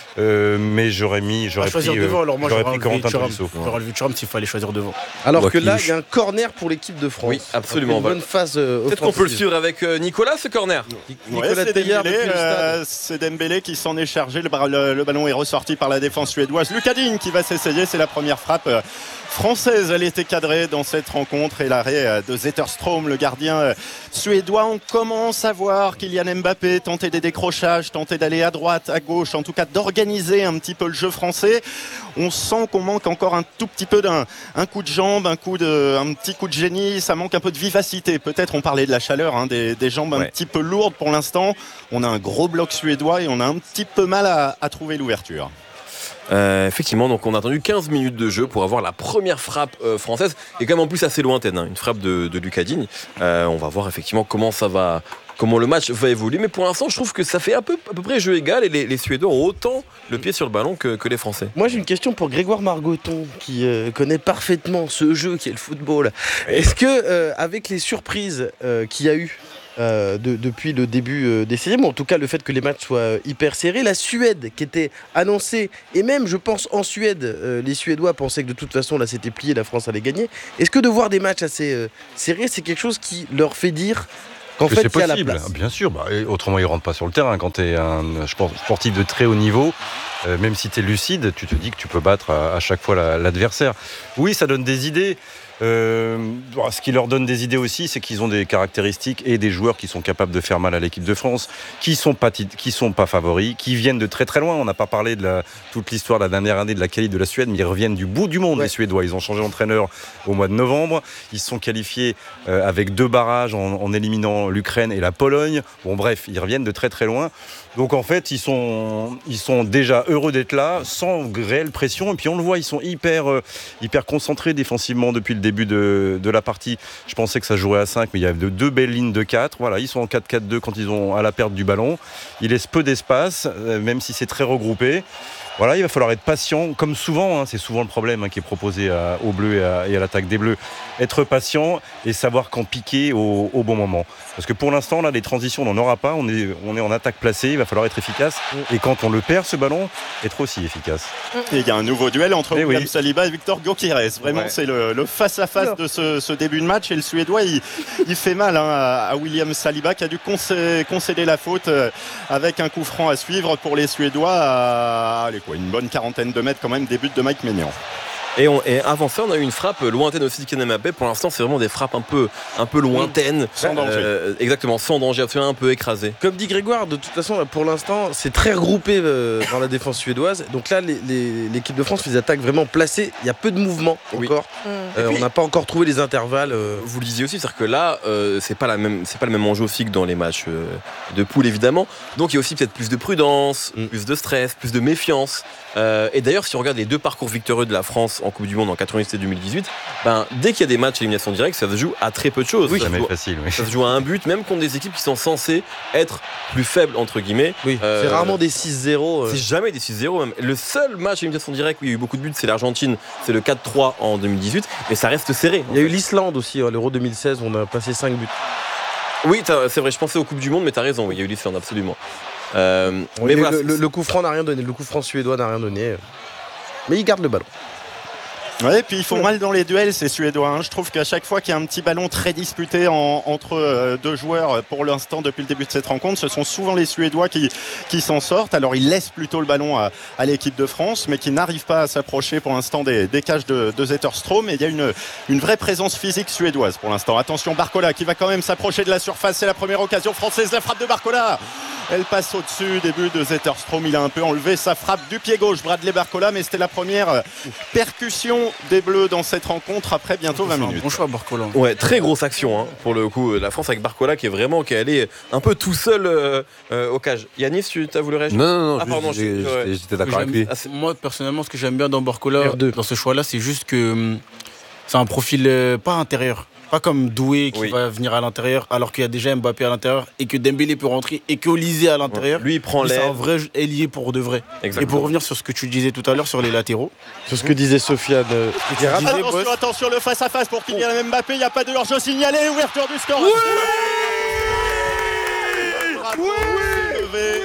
Euh, mais j'aurais mis, j'aurais À choisir pris, euh, devant, alors moi j'aurais j'aurais pris enlevé Corentin Thuram. Tolisso. J'aurais enlevé Thuram s'il fallait choisir devant. Alors Bah, que là, qui- il y a un corner pour l'équipe de France. Oui, absolument. Après une bonne phase euh, Peut-être qu'on peut le offensive. suivre avec euh, Nicolas, ce corner. Nicolas Ouais, c'est Teilhard Dembélé, depuis le stade. euh, c'est Dembélé qui s'en est chargé. Le, bar- le- le ballon est ressorti par la défense suédoise. Lucas Digne qui va s'essayer. C'est la première frappe euh, française. Elle était cadrée dans cette rencontre. Et l'arrêt euh, de Zetterström, le gardien euh, suédois. On commence à voir Kylian Mbappé tenter des décrochages, tenter d'aller à droite, à gauche, en tout cas d'organiser un petit peu le jeu français. On sent qu'on manque encore un tout petit peu d'un un coup de jambe, un, coup de, un petit coup de génie. Ça manque un peu de vivacité. Peut-être on parlait de la chaleur, hein, des, des jambes un Ouais. petit peu lourdes pour l'instant. On a un gros bloc suédois et on a un petit peu mal à, à trouver l'ouverture. Euh, effectivement, donc on a attendu quinze minutes de jeu pour avoir la première frappe euh, française, et quand même en plus assez lointaine, hein, une frappe de, de Lucas Digne. Euh, on va voir effectivement comment ça va, comment le match va évoluer, mais pour l'instant je trouve que ça fait à peu, à peu près jeu égal, et les, les Suédois ont autant le pied sur le ballon que, que les Français. Moi j'ai une question pour Grégoire Margoton qui euh, connaît parfaitement ce jeu qui est le football. Est-ce que euh, avec les surprises euh, qu'il y a eu euh, de- depuis le début euh, des séries, mais en tout cas le fait que les matchs soient euh, hyper serrés, la Suède qui était annoncée, et même je pense en Suède, euh, les Suédois pensaient que de toute façon là c'était plié, la France allait gagner. Est-ce que de voir des matchs assez euh, serrés, c'est quelque chose qui leur fait dire qu'en Que fait c'est il y a la possible, place? bien sûr. Bah, et autrement, ils ne rentrent pas sur le terrain. Quand tu es un je pense, sportif de très haut niveau, euh, même si tu es lucide, tu te dis que tu peux battre à, à chaque fois la- l'adversaire. Oui, ça donne des idées. Euh, bon, ce qui leur donne des idées aussi, c'est qu'ils ont des caractéristiques et des joueurs qui sont capables de faire mal à l'équipe de France, qui sont pas tit- qui sont pas favoris, qui viennent de très très loin. On n'a pas parlé de la, toute l'histoire de la dernière année de la qualité de la Suède, mais ils reviennent du bout du monde, Ouais. les Suédois. Ils ont changé d'entraîneur au mois de novembre. Ils se sont qualifiés euh, avec deux barrages en, en éliminant l'Ukraine et la Pologne. Bon, bref, ils reviennent de très très loin. Donc en fait, ils sont, ils sont déjà heureux d'être là, sans réelle pression. Et puis on le voit, ils sont hyper, euh, hyper concentrés défensivement depuis le début de, de la partie. Je pensais que ça jouerait à cinq, mais il y a de, deux belles lignes de quatre. Voilà, ils sont en quatre quatre deux quand ils ont à la perte du ballon. Ils laissent peu d'espace, euh, même si c'est très regroupé. Voilà, il va falloir être patient, comme souvent, hein, c'est souvent le problème hein, qui est proposé à- aux Bleus et à, et à l'attaque des Bleus. Être patient et savoir quand piquer au, au bon moment. Parce que pour l'instant, là, les transitions, on n'en aura pas. On est, on est en attaque placée, il va falloir être efficace. Et quand on le perd, ce ballon, être aussi efficace. Et il y a un nouveau duel entre Eh William oui. Saliba et Victor Gyökeres. Vraiment, Ouais. c'est le, le face-à-face de ce, ce début de match. Et le Suédois, il, il fait mal hein, à, à William Saliba qui a dû concé- concéder la faute euh, avec un coup franc à suivre pour les Suédois à allez, quoi, une bonne quarantaine de mètres quand même, début de Mike Maignan. Et, on, et avant ça, on a eu une frappe lointaine aussi de Kylian Mbappé. Pour l'instant, c'est vraiment des frappes un peu, un peu lointaines. Sans danger. Euh, exactement, sans danger, absolument un peu écrasé. Comme dit Grégoire, de toute façon, là, pour l'instant, c'est très regroupé euh, dans la défense suédoise. Donc là, les- les- l'équipe de France fait des attaques vraiment placées. Il y a peu de mouvements Oui. encore. Mm. Euh, puis- on n'a pas encore trouvé les intervalles. euh. Vous le disiez aussi, c'est-à-dire que là, euh, c'est pas la même, c'est pas le même enjeu aussi que dans les matchs euh, de poule évidemment. Donc il y a aussi peut-être plus de prudence, Mm. plus de stress, plus de méfiance. Euh, et d'ailleurs, si on regarde les deux parcours victorieux de la France en Coupe du Monde en quatre-vingt-dix et deux mille dix-huit, ben dès qu'il y a des matchs à élimination directe, ça se joue à très peu de choses. Oui, ça, se jamais joue, facile. Oui. ça se joue à un but, même contre des équipes qui sont censées être plus faibles entre guillemets. Oui, Euh, c'est rarement des six zéro. euh. C'est jamais des six zéro même. Le seul match à élimination directe où il y a eu beaucoup de buts, c'est l'Argentine. C'est le quatre trois en deux mille dix-huit, mais ça reste serré. Il y a eu l'Islande aussi, à l'Euro deux mille seize, on a passé cinq buts. Oui, t'as- c'est vrai, je pensais aux Coupes du Monde, mais t'as raison, oui, il y a eu l'Islande, absolument. Euh, Oui, mais le, voilà, le- le- le coup franc n'a rien donné, le coup franc suédois n'a rien donné. Mais il garde le ballon. Ouais, et puis ils font mal dans les duels, ces Suédois. hein. Je trouve qu'à chaque fois qu'il y a un petit ballon très disputé en- entre euh, deux joueurs, euh, pour l'instant, depuis le début de cette rencontre, ce sont souvent les Suédois qui, qui s'en sortent. Alors ils laissent plutôt le ballon à, à l'équipe de France, mais qui n'arrivent pas à s'approcher pour l'instant des, des cages de, de Zetterström. Et il y a une, une vraie présence physique suédoise pour l'instant. Attention, Barcola qui va quand même s'approcher de la surface. C'est la première occasion française. La frappe de Barcola. Elle passe au-dessus, début de Zetterström. Il a un peu enlevé sa frappe du pied gauche, Bradley Barcola, mais c'était la première euh, percussion des Bleus dans cette rencontre après bientôt vingt C'est un minutes. bon choix, Barcola. ouais, très grosse action hein, pour le coup. La France avec Barcola qui est vraiment qui est allé un peu tout seul euh, euh, au cage. Yanis, tu as voulu réagir? Non, non, non, Ah, juste, pardon, j'ai- je- ouais. j'étais j'étais d'accord J'aime- avec lui. Ah, c'est- Moi, personnellement, ce que j'aime bien dans Barcola, R deux. dans ce choix-là, c'est juste que hum, c'est un profil euh, pas intérieur. Pas comme Doué qui Oui. va venir à l'intérieur, alors qu'il y a déjà Mbappé à l'intérieur et que Dembélé peut rentrer et que Olysée à l'intérieur. Lui, il prend Lui, c'est un l'air. vrai ailier pour de vrai. Exactement. Et pour revenir sur ce que tu disais tout à l'heure sur les latéraux, C'est ce que disait Sofiane. euh, Guérin. disais, Attention, boss. attention, le face-à-face pour Kylian Mbappé. Il n'y a pas de hors-jeu signalé. Ouverture du score. Bravo, c'est levé. Le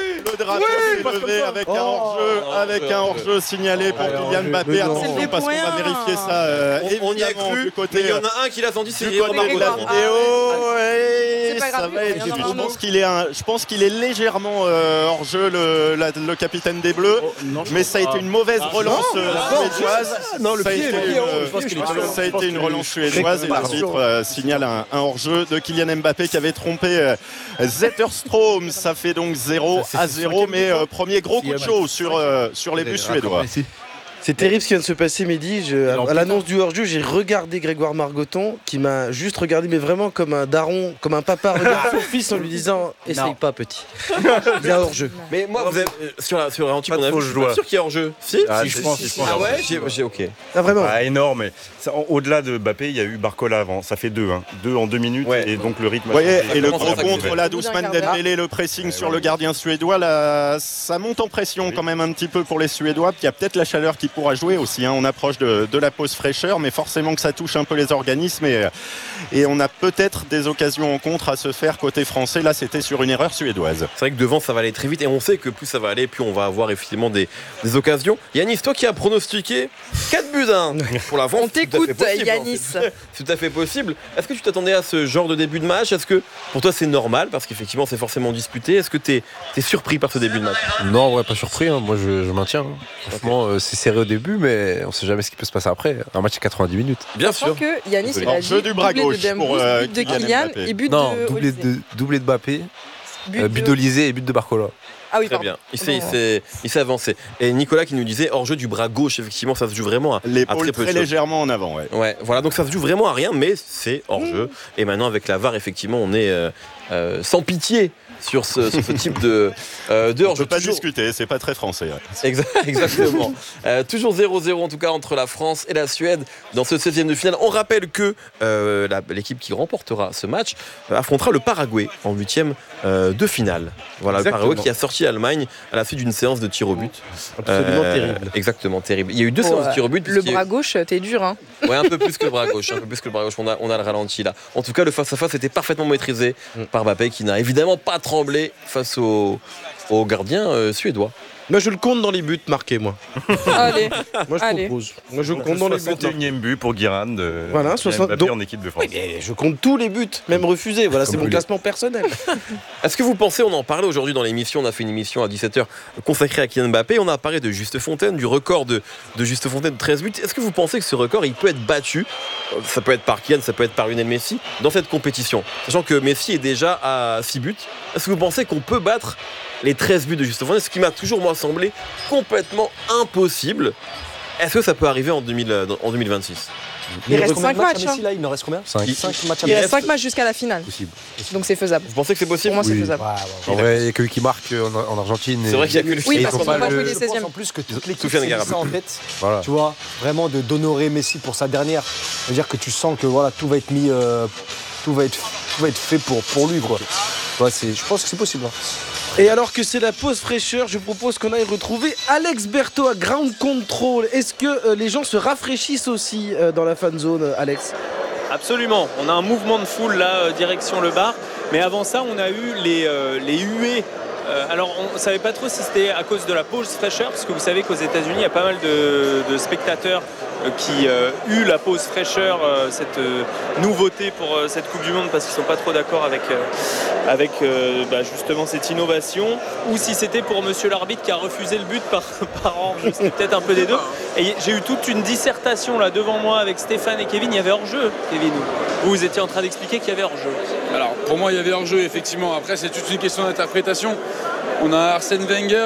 drapeau est levé avec un hors-jeu, avec un hors-jeu signalé pour Kylian Mbappé. Attention parce qu'on va vérifier ça. Euh, on, on y a cru, mais il y en a un qui l'a senti, c'est du côté de la vidéo. Ouais, pas grave, ça va être. il y en aura Je un pense autre. qu'il est, un, je pense qu'il est légèrement euh, hors-jeu le, la- le capitaine des Bleus, mais ça a été une mauvaise relance euh, suédoise. Non, le Ça a pied, été le pied, une, oh, euh, je pense qu'il est ça pas- a été une relance suédoise et l'arbitre euh, signale un, un hors-jeu de Kylian Mbappé qui avait trompé euh, Zetterstrom. Ça fait donc zéro à zéro, mais euh, premier gros coup de chaud sur, euh, sur les buts suédois. C'est terrible ce qui vient de se passer, Mehdi. Je- à l'annonce du hors-jeu, j'ai regardé Grégoire Margoton qui m'a juste regardé, mais vraiment comme un daron, comme un papa regarde son fils en lui disant « Essaye pas, petit. Il y a hors-jeu. » Mais moi, vous avez, euh, sur la sur la ralenti Pas qu'on de a vu, faux je suis joie. pas sûr qu'il y a hors-jeu. Si, Ah, si, si, je si, pense. si, je pense. Ah ouais, j'ai, j'ai ok. Ah, vraiment. Ah, énorme. Mais ça, en- au-delà de Mbappé, il y a eu Barcola avant. Ça fait deux. Hein. Deux en deux minutes. Ouais. Et donc le rythme. a Vous voyez, changé. et le commence à gros s'accélérer. contre là Au bout d'un d'Ousmane quart d'heure. Dembélé, le pressing sur le gardien suédois, là, ça monte en pression quand même un petit peu pour les Suédois. Puis il y a peut-être la chaleur qui pourra jouer aussi. Hein. On approche de, de la pause fraîcheur, mais forcément que ça touche un peu les organismes. Et, et on a peut-être des occasions en contre à se faire côté français. Là, c'était sur une erreur suédoise. C'est vrai que devant ça va aller très vite et on sait que plus ça va aller, plus on va avoir effectivement des, des occasions. Yanis, toi qui as pronostiqué quatre buts à un pour la France, On c'est tout à fait t'écoute, possible, hein. Yanis. C'est- C'est tout à fait possible. Est-ce que tu t'attendais à ce genre de début de match? Est-ce que pour toi c'est normal parce qu'effectivement c'est forcément disputé? Est-ce que tu es surpris par ce début de match? Non, ouais, pas surpris. Hein. Moi, je, je maintiens. hein. Franchement, euh, c'est serré au début, mais on sait jamais ce qui peut se passer après. Un match, c'est quatre-vingt-dix minutes. Bien Sachant sûr. que Yanis, il a Alors, dit jeu du bras doublé gauche de Dembouz, pour, euh, but de Kylian Kylian Mbappé. et but Non, de doublé Olysée. de, doublé de Mbappé, But euh, but de- d'Olysée et but de Barcola. Ah oui, Très pardon. bien. Il s'est, il Pardon. s'est, il s'est avancé. Et Nicolas qui nous disait hors jeu du bras gauche, effectivement, ça se joue vraiment à, à L'épaule très peu très de choses. légèrement en avant. Ouais. Ouais, voilà, donc ça se joue vraiment à rien, mais c'est hors jeu. Et maintenant, avec la V A R, effectivement, on est euh, euh, sans pitié sur ce, sur ce type de, euh, de On hors peut jeu. pas discuter, c'est pas très français. Ouais. Exa- Exactement. Euh, toujours zéro zéro en tout cas entre la France et la Suède dans ce seizième de finale. On rappelle que euh, la- l'équipe qui remportera ce match euh, affrontera le Paraguay en huitième euh, de finale. Voilà, Exactement. le Paraguay qui a sorti l'Allemagne à la suite d'une séance de tir au but. Absolument Euh, terrible. Exactement, terrible. Il y a eu deux Oh, séances de tir au but. Le puisqu'il y a eu- bras gauche, t'es dur, hein. Ouais, un peu plus que le bras gauche, un peu plus que le bras gauche. On a, on a le ralenti là. En tout cas, le face-à-face était parfaitement maîtrisé par Mbappé qui n'a évidemment pas tremblé face au, au gardien euh, suédois. Moi, je le compte dans les buts marqués, moi. Allez. Moi, je Allez. propose. Moi, je compte dans les buts. soixante et unième but pour Guiran de Voilà, de soixante Mbappé donc- en équipe de France. Oui, mais je compte tous les buts, même refusés. Voilà, c'est mon classement personnel. Est-ce que vous pensez, on en parlait aujourd'hui dans l'émission, on a fait une émission à dix-sept heures consacrée à Kylian Mbappé, on a parlé de Juste Fontaine, du record de, de Juste Fontaine de treize buts. Est-ce que vous pensez que ce record, il peut être battu? Euh, Ça peut être par Kylian, ça peut être par Lionel Messi, dans cette compétition. Sachant que Messi est déjà à six buts. Est-ce que vous pensez qu'on peut battre les treize buts de Juste Fontaine? Ce qui m'a toujours, moi, semblé complètement impossible. Est-ce que ça peut arriver en, deux mille, euh, en deux mille vingt-six? Il reste combien cinq de matchs à matchs. Messi, hein. là, il en reste combien cinq. cinq matchs à Il Messi. reste cinq matchs jusqu'à la finale. Possible. Donc c'est faisable. Vous pensez que c'est possible? Pour moi, c'est Oui. faisable. Ouais, ouais, En vrai, il n'y a que lui qui marque en, en Argentine. C'est et- vrai qu'il y a que lui. Oui, et parce ils qu'on font peut pas le- jouer les Je pense seizièmes. en plus que toute l'équipe Soufiane s'est mis Garabou. ça en tête, Voilà. tu vois, vraiment de d'honorer Messi pour sa dernière. C'est-à-dire que tu sens que voilà, tout va être mis, euh, tout va être, tout va être fait pour, pour lui, quoi. Ouais, c'est, je pense que c'est possible. hein. Et alors que c'est la pause fraîcheur, je propose qu'on aille retrouver Alex Berthaud à Ground Control. Est-ce que euh, les gens se rafraîchissent aussi euh, dans la fan zone, Alex? Absolument, on a un mouvement de foule là, euh, direction le bar, mais avant ça on a eu les, euh, les huées. Euh, alors on ne savait pas trop si c'était à cause de la pause fraîcheur, parce que vous savez qu'aux États-Unis il y a pas mal de, de spectateurs euh, qui euh, eut la pause fraîcheur, euh, cette euh, nouveauté pour euh, cette Coupe du Monde, parce qu'ils ne sont pas trop d'accord avec, euh, avec euh, bah, justement cette innovation, ou si c'était pour monsieur l'arbitre qui a refusé le but par, par hors-jeu. C'était peut-être un peu des deux. Et j'ai eu toute une dissertation là devant moi avec Stéphane et Kevin. Il y avait hors-jeu, Kevin. Vous, vous étiez en train d'expliquer qu'il y avait hors-jeu. Alors pour moi il y avait hors-jeu effectivement, après c'est toute une question d'interprétation. On a Arsène Wenger,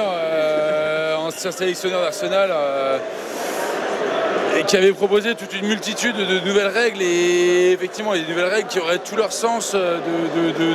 euh, ancien sélectionneur d'Arsenal, euh, et qui avait proposé toute une multitude de nouvelles règles, et effectivement il y a des nouvelles règles qui auraient tout leur sens de, de, de,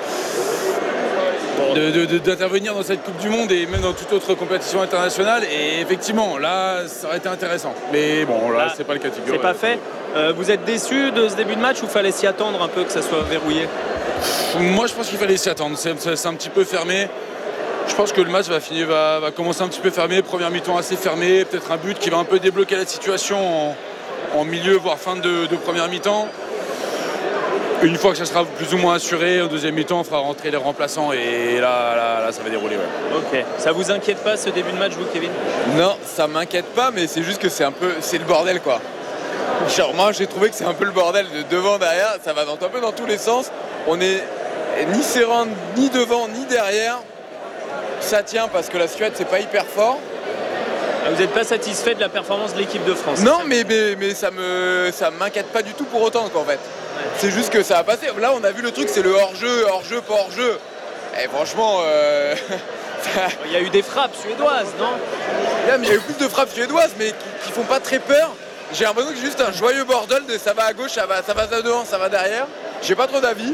de, de, de, d'intervenir dans cette Coupe du Monde et même dans toute autre compétition internationale, et effectivement là ça aurait été intéressant, mais bon là, là c'est pas le cas de figure. C'est pas fait. Euh, vous êtes déçu de ce début de match ou fallait s'y attendre un peu que ça soit verrouillé? Moi je pense qu'il fallait s'y attendre, c'est, c'est, c'est un petit peu fermé. Je pense que le match va, finir, va, va commencer un petit peu fermé, première mi-temps assez fermé, peut-être un but qui va un peu débloquer la situation en, en milieu voire fin de, de première mi-temps. Une fois que ça sera plus ou moins assuré, au deuxième mi-temps, on fera rentrer les remplaçants et là, là, là ça va dérouler. Ouais. Ok. Ça vous inquiète pas ce début de match, vous, Kevin? Non, ça m'inquiète pas, mais c'est juste que c'est un peu, c'est le bordel quoi. Genre, moi, j'ai trouvé que c'est un peu le bordel de devant, derrière, ça va dans, un peu dans tous les sens. On est ni serrant, ni devant, ni derrière. Ça tient parce que la Suède, c'est pas hyper fort. Vous n'êtes pas satisfait de la performance de l'équipe de France? Non, mais, mais, mais ça me ça m'inquiète pas du tout pour autant quoi, en fait. Ouais. C'est juste que ça va passer. Là, on a vu le truc, c'est le hors-jeu, hors-jeu, pas hors-jeu. Et franchement, euh... il y a eu des frappes suédoises, non? Yeah, mais il y a eu plus de frappes suédoises, mais qui, qui font pas très peur. J'ai l'impression que c'est juste un joyeux bordel de ça va à gauche, ça va, ça va devant, ça va derrière. J'ai pas trop d'avis.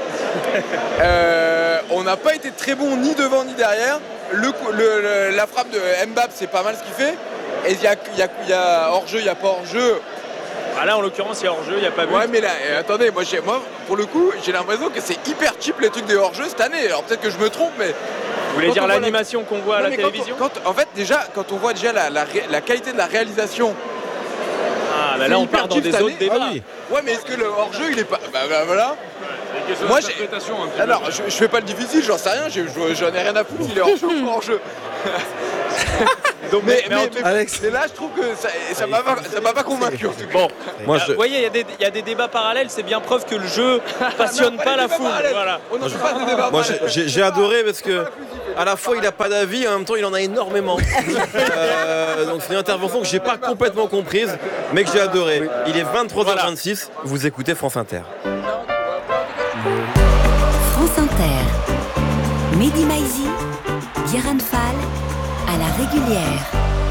euh, on n'a pas été très bon ni devant ni derrière. Le, le, le, la frappe de Mbappé, c'est pas mal ce qu'il fait. Et il y a, y a, y a hors-jeu, il n'y a pas hors-jeu. Ah là, en l'occurrence, il y a hors-jeu, il n'y a pas but. Ouais, mais là, euh, attendez, moi, moi, pour le coup, j'ai l'impression que c'est hyper cheap les trucs des hors-jeu cette année. Alors peut-être que je me trompe, mais. Vous voulez dire l'animation la... qu'on voit à non, la télévision quand on, quand, En fait, déjà, quand on voit déjà la, la, la qualité de la réalisation. Ah, bah là, on part dans des autres débats. Ah, oui. Ouais, mais est-ce que le hors-jeu, il est pas. Bah, bah voilà. Moi, j'ai... Alors, je, je fais pas le difficile, j'en sais rien, j'en ai rien à foutre, il est hors-jeu ou pas hors-jeu. Donc, mais, mais, mais, mais, Alex... mais là, je trouve que ça, ça m'a pas, ça m'a pas convaincu. Bon, moi, je... vous voyez, il y, y a des débats parallèles, c'est bien preuve que le jeu passionne pas, pas la foule. Voilà. On moi, je... pas de débat moi, j'ai, j'ai adoré parce que à la fois il a pas d'avis, en même temps il en a énormément. euh, donc c'est une intervention que j'ai pas complètement comprise, mais que j'ai adoré. Il est vingt-trois heures vingt-six, voilà. Vous écoutez France Inter. France Inter. Mehdi Maizi, Guérin Fall, à la régulière.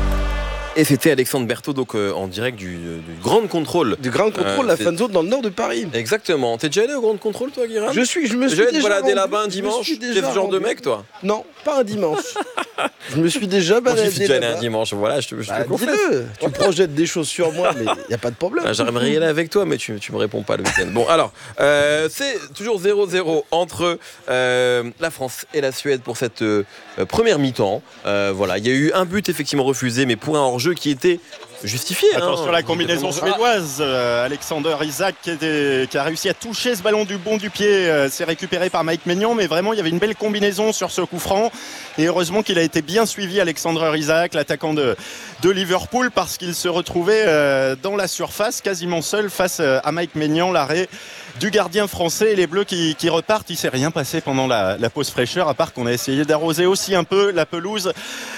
Et c'était Alexandre Berthaud, donc euh, en direct du, du Grand Contrôle. Du Grand Contrôle, euh, la fan zone dans le nord de Paris. Exactement. T'es déjà allé au Grand Contrôle, toi, Guérin? Je suis, je me suis déjà déjà baladé rendu, là-bas un dimanche. T'es ce genre de mec, toi? Non, pas un dimanche. Je me suis déjà baladé. Moi, je suis déjà allé un dimanche. Voilà, je te, je bah, te confesse. Tu projettes des choses sur moi, mais il y a pas de problème. Bah, j'aimerais y aller avec toi, mais tu, tu me réponds pas le week-end. Bon, alors, euh, c'est toujours zéro zéro entre euh, la France et la Suède pour cette euh, première mi-temps. Euh, voilà, il y a eu un but effectivement refusé, mais pour un hors-jeu qui était justifié. Attention hein, la combinaison suédoise. Euh, Alexander Isak qui, était, qui a réussi à toucher ce ballon du bon du pied. Euh, c'est récupéré par Mike Maignan, mais vraiment il y avait une belle combinaison sur ce coup franc. Et heureusement qu'il a été bien suivi, Alexander Isak, l'attaquant de, de Liverpool, parce qu'il se retrouvait euh, dans la surface, quasiment seul face à Mike Maignan. L'arrêt du gardien français et les Bleus qui, qui repartent. Il ne s'est rien passé pendant la, la pause fraîcheur, à part qu'on a essayé d'arroser aussi un peu la pelouse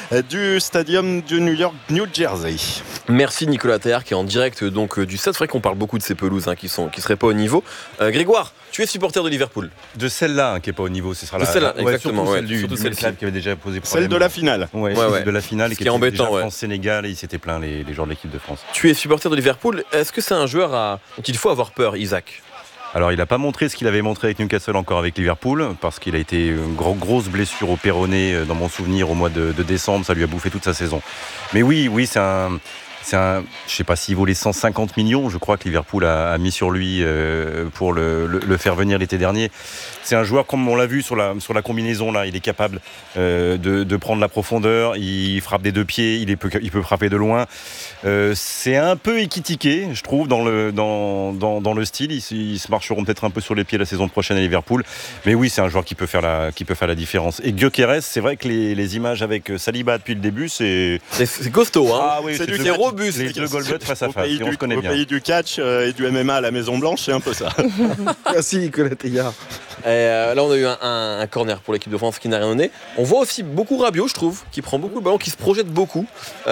du stadium de New York, New Jersey. Merci Nicolas Théard qui est en direct donc du stade. C'est vrai qu'on parle beaucoup de ces pelouses hein, qui sont qui seraient pas au niveau. Euh, Grégoire, tu es supporter de Liverpool. De celle-là hein, qui est pas au niveau, ce sera de la celle-là, ouais, exactement. Surtout ouais, celle du, surtout du celle qui avait déjà posé problème. Celle de la finale. Ouais, ouais, ouais. de la finale, ce qui est embêtant. Déjà ouais. France-Sénégal et ils s'étaient plaints les, les joueurs de l'équipe de France. Tu es supporter de Liverpool. Est-ce que c'est un joueur à... dont il faut avoir peur, Isaac? Alors il n'a pas montré ce qu'il avait montré avec Newcastle encore avec Liverpool, parce qu'il a été une gros, grosse blessure au péroné dans mon souvenir au mois de, de décembre, ça lui a bouffé toute sa saison. Mais oui, oui, c'est un... C'est un, je ne sais pas s'il vaut les cent cinquante millions, je crois que Liverpool a, a mis sur lui euh, pour le, le, le faire venir l'été dernier. C'est un joueur, comme on l'a vu sur la, sur la combinaison, là, il est capable euh, de, de prendre la profondeur, il frappe des deux pieds, il, est, il peut frapper de loin. Euh, c'est un peu équitiqué, je trouve, dans le, dans, dans, dans le style. Ils, ils se marcheront peut-être un peu sur les pieds la saison prochaine à Liverpool. Mais oui, c'est un joueur qui peut faire la, qui peut faire la différence. Et Gyökeres, c'est vrai que les, les images avec Saliba depuis le début, c'est... C'est, c'est costaud, hein. Ah oui, c'est, c'est du robuste. Les deux Goldberg face à face, et on se connaît au bien. Au pays du catch euh, et du M M A à la Maison Blanche, c'est un peu ça. Merci Nicolas Théard. Euh, là, on a eu un, un, un corner pour l'équipe de France qui n'a rien donné. On voit aussi beaucoup Rabiot, je trouve, qui prend beaucoup le ballon, qui se projette beaucoup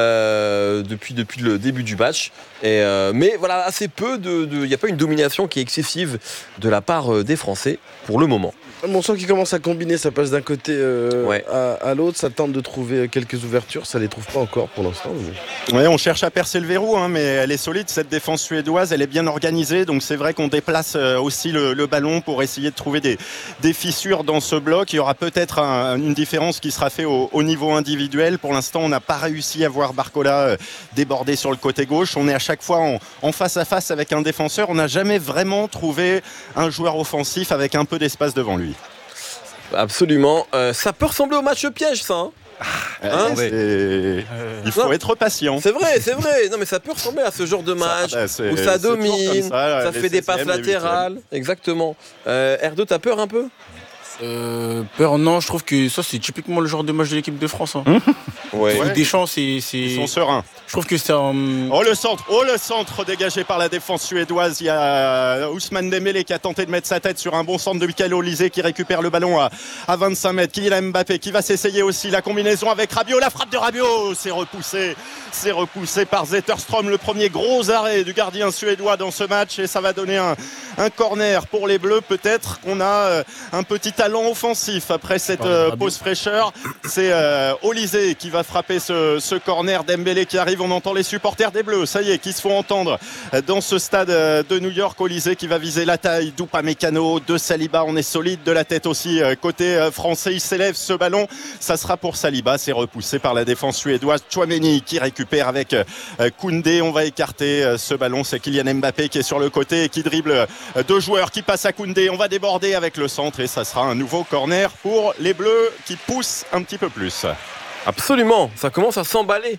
euh, depuis, depuis le début du match. Et euh, mais voilà, assez peu de. Il n'y a pas une domination qui est excessive de la part des Français pour le moment. On sent qu'il commence à combiner, ça passe d'un côté euh, ouais. à, à l'autre, ça tente de trouver quelques ouvertures, ça ne les trouve pas encore pour l'instant. Mais... Ouais, on cherche à percer le verrou, hein, mais elle est solide, cette défense suédoise, elle est bien organisée, donc c'est vrai qu'on déplace aussi le, le ballon pour essayer de trouver des, des fissures dans ce bloc. Il y aura peut-être un, une différence qui sera faite au, au niveau individuel. Pour l'instant, on n'a pas réussi à voir Barcola déborder sur le côté gauche. On est à chaque fois en, en face à face avec un défenseur. On n'a jamais vraiment trouvé un joueur offensif avec un peu d'espace devant lui. Absolument. Euh, ça peut ressembler au match piège, ça. Hein Hein c'est- Il faut Non. être patient. C'est vrai, c'est vrai. Non, mais ça peut ressembler à ce genre de match bah, c'est- où c'est ça toujours comme domine, ça, ça les fait des passes seizièmes, les latérales. Exactement. Euh, R deux, t'as peur un peu? Euh, peur, non, je trouve que ça, c'est typiquement le genre de match de l'équipe de France. Hein. Ouais. Avec Deschamps, c'est. c'est- Ils sont sereins. Je trouve que c'est un. Oh le centre, oh le centre dégagé par la défense suédoise. Il y a Ousmane Dembélé qui a tenté de mettre sa tête sur un bon centre de Michael Olise qui récupère le ballon à, à vingt-cinq mètres. Kylian Mbappé qui va s'essayer aussi la combinaison avec Rabiot. La frappe de Rabiot, c'est repoussé, c'est repoussé par Zetterström. Le premier gros arrêt du gardien suédois dans ce match et ça va donner un, un corner pour les Bleus. Peut-être qu'on a euh, un petit talent offensif après cette euh, pause fraîcheur. C'est euh, Olise qui va frapper ce, ce corner. Dembélé qui arrive. On entend les supporters des Bleus, ça y est, qui se font entendre dans ce stade de New York. Olise qui va viser la taille d'Upamecano, de Saliba. On est solide de la tête aussi côté français. Il s'élève ce ballon. Ça sera pour Saliba. C'est repoussé par la défense suédoise. Tchouaméni qui récupère avec Koundé. On va écarter ce ballon. C'est Kylian Mbappé qui est sur le côté et qui dribble deux joueurs qui passent à Koundé. On va déborder avec le centre et ça sera un nouveau corner pour les Bleus qui poussent un petit peu plus. Absolument, ça commence à s'emballer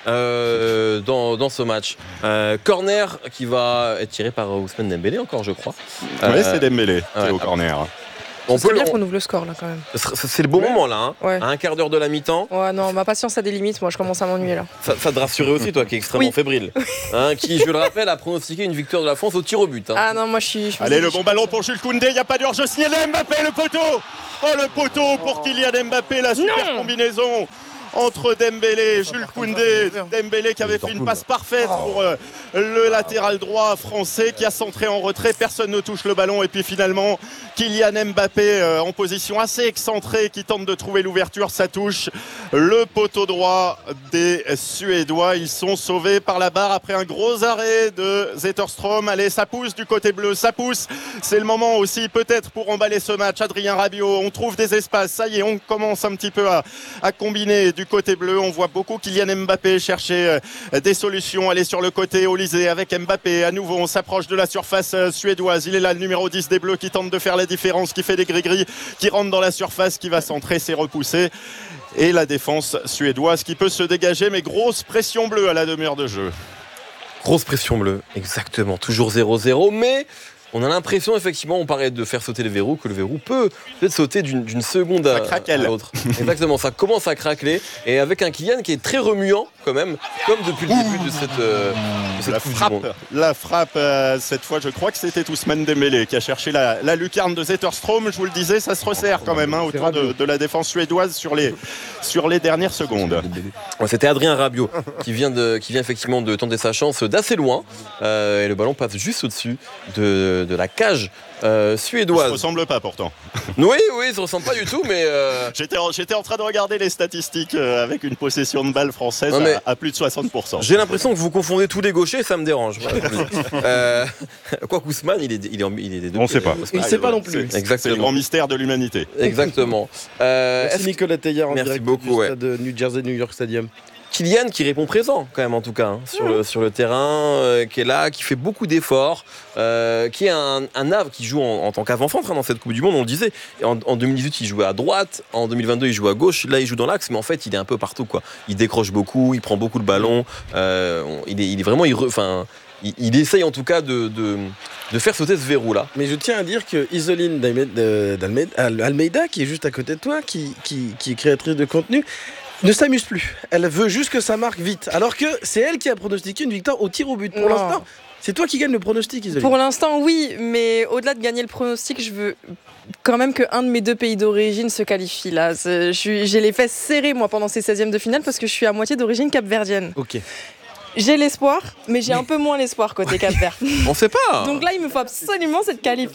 euh, dans, dans ce match. Euh, corner qui va être tiré par Ousmane Dembélé encore, je crois. Oui, Euh, c'est Dembélé qui ouais. est au corner. On C'est peut bien le- qu'on ouvre le score là quand même. C'est le bon moment là, hein. Ouais. À un quart d'heure de la mi-temps. Ouais, non, ma patience a des limites, moi je commence à m'ennuyer là. Ça, ça te rassurait aussi, toi qui es extrêmement Oui. fébrile. Hein, qui, je le rappelle, a pronostiqué une victoire de la France au tir au but. Hein. Ah non, moi je suis. je me Allez, dis- le bon ballon pour Jules Koundé, il n'y a pas d'urgence. Kylian Mbappé, le poteau. Oh, le poteau pour Kylian Mbappé, la super combinaison entre Dembélé et Jules Koundé. Dembélé qui avait fait une passe parfaite pour euh, le latéral droit français qui a centré en retrait. Personne ne touche le ballon. Et puis finalement, Kylian Mbappé euh, en position assez excentrée qui tente de trouver l'ouverture. Ça touche le poteau droit des Suédois. Ils sont sauvés par la barre après un gros arrêt de Zetterström. Allez, ça pousse du côté bleu, ça pousse. C'est le moment aussi peut-être pour emballer ce match. Adrien Rabiot, on trouve des espaces. Ça y est, on commence un petit peu à, à combiner du côté bleu. On voit beaucoup Kylian Mbappé chercher euh, des solutions. Aller sur le côté Olise avec Mbappé. À nouveau, on s'approche de la surface euh, suédoise. Il est là, le numéro dix des Bleus qui tente de faire la différence, qui fait des gris-gris, qui rentre dans la surface, qui va centrer, c'est repoussé. Et la défense suédoise qui peut se dégager, mais grosse pression bleue à la demi-heure de jeu. Grosse pression bleue, exactement. Toujours zéro zéro, mais on a l'impression, effectivement, on paraît de faire sauter le verrou, que le verrou peut peut-être sauter d'une d'une seconde à, à l'autre. Exactement, ça commence à craquer. Et avec un Kylian qui est très remuant, quand même, comme depuis le début de cette, euh, de cette La Coupe du frappe, Monde. la frappe euh, cette fois, je crois que c'était Ousmane Dembélé qui a cherché la, la lucarne de Zetterström. Je vous le disais, ça se resserre quand même hein, autour de, de la défense suédoise sur les, sur les dernières secondes. Ouais, c'était Adrien Rabiot qui vient, de, qui vient effectivement de tenter sa chance d'assez loin. Euh, et le ballon passe juste au-dessus de, de la cage euh, suédoise. Ça ne ressemble pas pourtant. Oui, oui, ça ne ressemble pas du tout, mais... Euh... J'étais en, j'étais en train de regarder les statistiques euh, avec une possession de balle française Non, mais à, à plus de soixante pour cent. J'ai l'impression que vous confondez tous les gauchers, ça me dérange. Voilà, je vous le dis. euh, quoi qu'Ousmane, il est, il est, en- il est des deux. On ne sait pas. Il ne sait pas non plus. C'est Exactement. le grand mystère de l'humanité. Exactement. Euh, Merci est-ce- Nicolas Teillard en Merci direct beaucoup, du ouais. stade de New Jersey New York Stadium. Kylian qui répond présent quand même en tout cas hein, sur, le, sur le terrain, euh, qui est là, qui fait beaucoup d'efforts, euh, qui est un, un ave qui joue en, en tant qu'avant-centre hein, dans cette Coupe du Monde, on le disait. Et en, en deux mille dix-huit il jouait à droite, en deux mille vingt-deux il joue à gauche, là il joue dans l'axe, mais en fait il est un peu partout quoi. Il décroche beaucoup, il prend beaucoup de ballons, euh, on- il, est, il est vraiment, il, re- enfin, il, il essaye en tout cas de, de, de faire sauter ce verrou là. Mais je tiens à dire que Isoline d'Alme- de- d'Alme- Al- Almeida, qui est juste à côté de toi, qui, qui, qui est créatrice de contenu, ne s'amuse plus. Elle veut juste que ça marque vite. Alors que c'est elle qui a pronostiqué une victoire au tir au but. Pour Non. l'instant, c'est toi qui gagne le pronostic, Isoline. Pour l'instant, oui, mais au-delà de gagner le pronostic, je veux quand même qu'un de mes deux pays d'origine se qualifie là. C'est- je suis- J'ai les fesses serrées moi pendant ces seizièmes de finale parce que je suis à moitié d'origine capverdienne. Ok. J'ai l'espoir, mais j'ai un peu moins l'espoir côté Cap-Vert. On sait pas. Donc là, il me faut absolument cette qualif.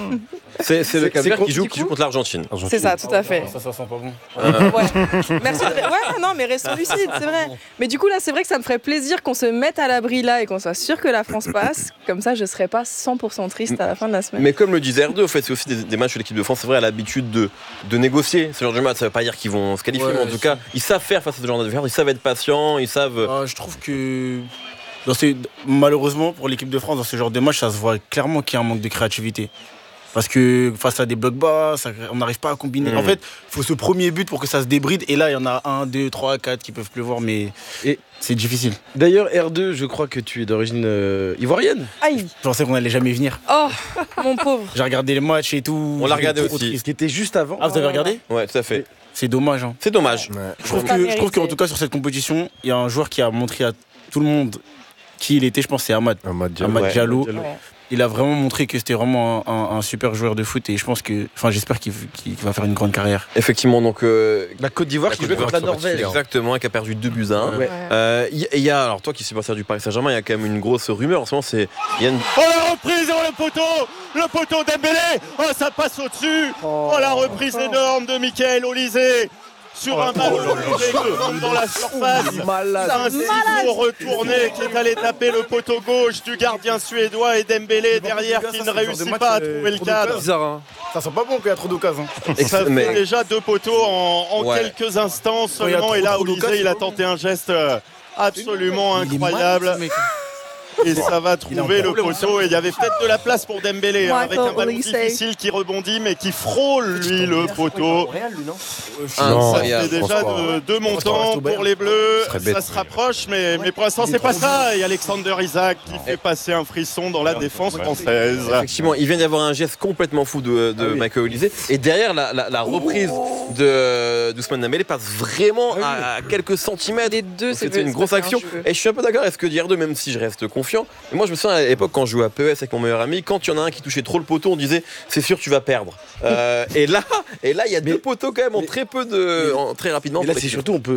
C'est c'est le C'est- Cap-Vert c'est qui joue, du qui joue coup contre l'Argentine. C'est ça, tout à fait. Ça, ça sent pas bon. Euh, Ouais. Merci. De... Ouais, non, mais restons lucides, c'est vrai. Mais du coup, là, c'est vrai que ça me ferait plaisir qu'on se mette à l'abri là et qu'on soit sûr que la France passe. Comme ça, je serais pas cent pour cent triste à la fin de la semaine. Mais comme le disait R deux, en fait, c'est aussi des, des matchs où l'équipe de France, c'est vrai, a l'habitude de, de négocier ce genre de match. Ça veut pas dire qu'ils vont se qualifier, Ouais, mais en tout c'est- cas, ils savent faire face à ce genre d'adversaire, ils savent être patients, ils savent. Ah, je trouve que dans ces- malheureusement pour l'équipe de France, dans ce genre de match, ça se voit clairement qu'il y a un manque de créativité. Parce que face à des blocs bas, ça, on n'arrive pas à combiner. Mmh. En fait, il faut ce premier but pour que ça se débride. Et là, il y en a un, deux, trois, quatre qui peuvent pleuvoir, mais et c'est difficile. D'ailleurs, R deux, je crois que tu es d'origine euh, ivoirienne. Aïe. Je pensais qu'on allait jamais venir. Oh, mon pauvre. J'ai regardé les matchs et tout. On l'a regardé J'étais trop aussi. triste. Ce qui était juste avant. Ah, vous avez regardé? Ouais, tout à fait. C'est dommage. Hein. C'est dommage. Ouais. Je trouve Pas que, je trouve mérité. qu'en tout cas, sur cette compétition, il y a un joueur qui a montré à tout le monde qui il était. Je pense que c'est Amad. Amad Diallo. Amad Ouais. Diallo. Ouais. Il a vraiment montré que c'était vraiment un, un- un super joueur de foot et je pense que, enfin, j'espère qu'il qu'il va faire une grande carrière. Effectivement, donc euh, La Côte d'Ivoire La qui Côte jouait d'Ivoire contre la qui sont Norvège. exactement, et qui a perdu deux buts à un. Ouais. Euh, Il y, y a, alors toi qui es supporter du Paris Saint-Germain, il y a quand même une grosse rumeur en ce moment, c'est il y a une Oh la reprise, oh le poteau, le poteau Dembélé, oh ça passe au-dessus, oh, la reprise énorme de Michael Olysée sur un ballon qui rentre dans la surface. C'est un ciseau retourné qui est allé taper le poteau gauche du gardien suédois et Dembélé derrière qui ne réussit pas à trouver le cadre. Bizarre, hein. Ça sent pas bon qu'il y a trop d'occasions. Ça fait mais- déjà deux poteaux en, en Ouais. quelques instants il y a seulement trop, et là trop Olysée d'occasions, il a c'est tenté un geste euh, absolument Il est incroyable. malade, ce mec. Et ça va Il est en trouver le problème, poteau. Et il y avait peut-être de la place pour Dembélé hein, avec un Michael ballon Olysée. difficile qui rebondit mais qui frôle lui le poteau. Non, Ça il y a- fait déjà pense pas. de- deux reste montants au Bayern. pour les Bleus. Ce serait bête, Ça se mais- rapproche, mais, mais pour l'instant Il est c'est pas trop ça. Et Alexander Isaac qui fait passer un frisson dans la défense française. Effectivement, il vient d'y avoir un geste complètement fou de, de Michael Olysée. Et derrière, la, la- la reprise de d'Ousmane Dembélé passe vraiment à, à quelques centimètres. Les deux, Donc c'est C'était une grosse action. Et je suis un peu d'accord avec ce que dit R deux, même si je reste confiant. Et moi, je me souviens à l'époque, quand je jouais à P E S avec mon meilleur ami, quand il y en a un qui touchait trop le poteau, on disait c'est sûr, tu vas perdre. Euh, et là, et là, il y a deux poteaux quand même en très peu de. en- très rapidement. Et là, pour c'est l'équipe. surtout, on peut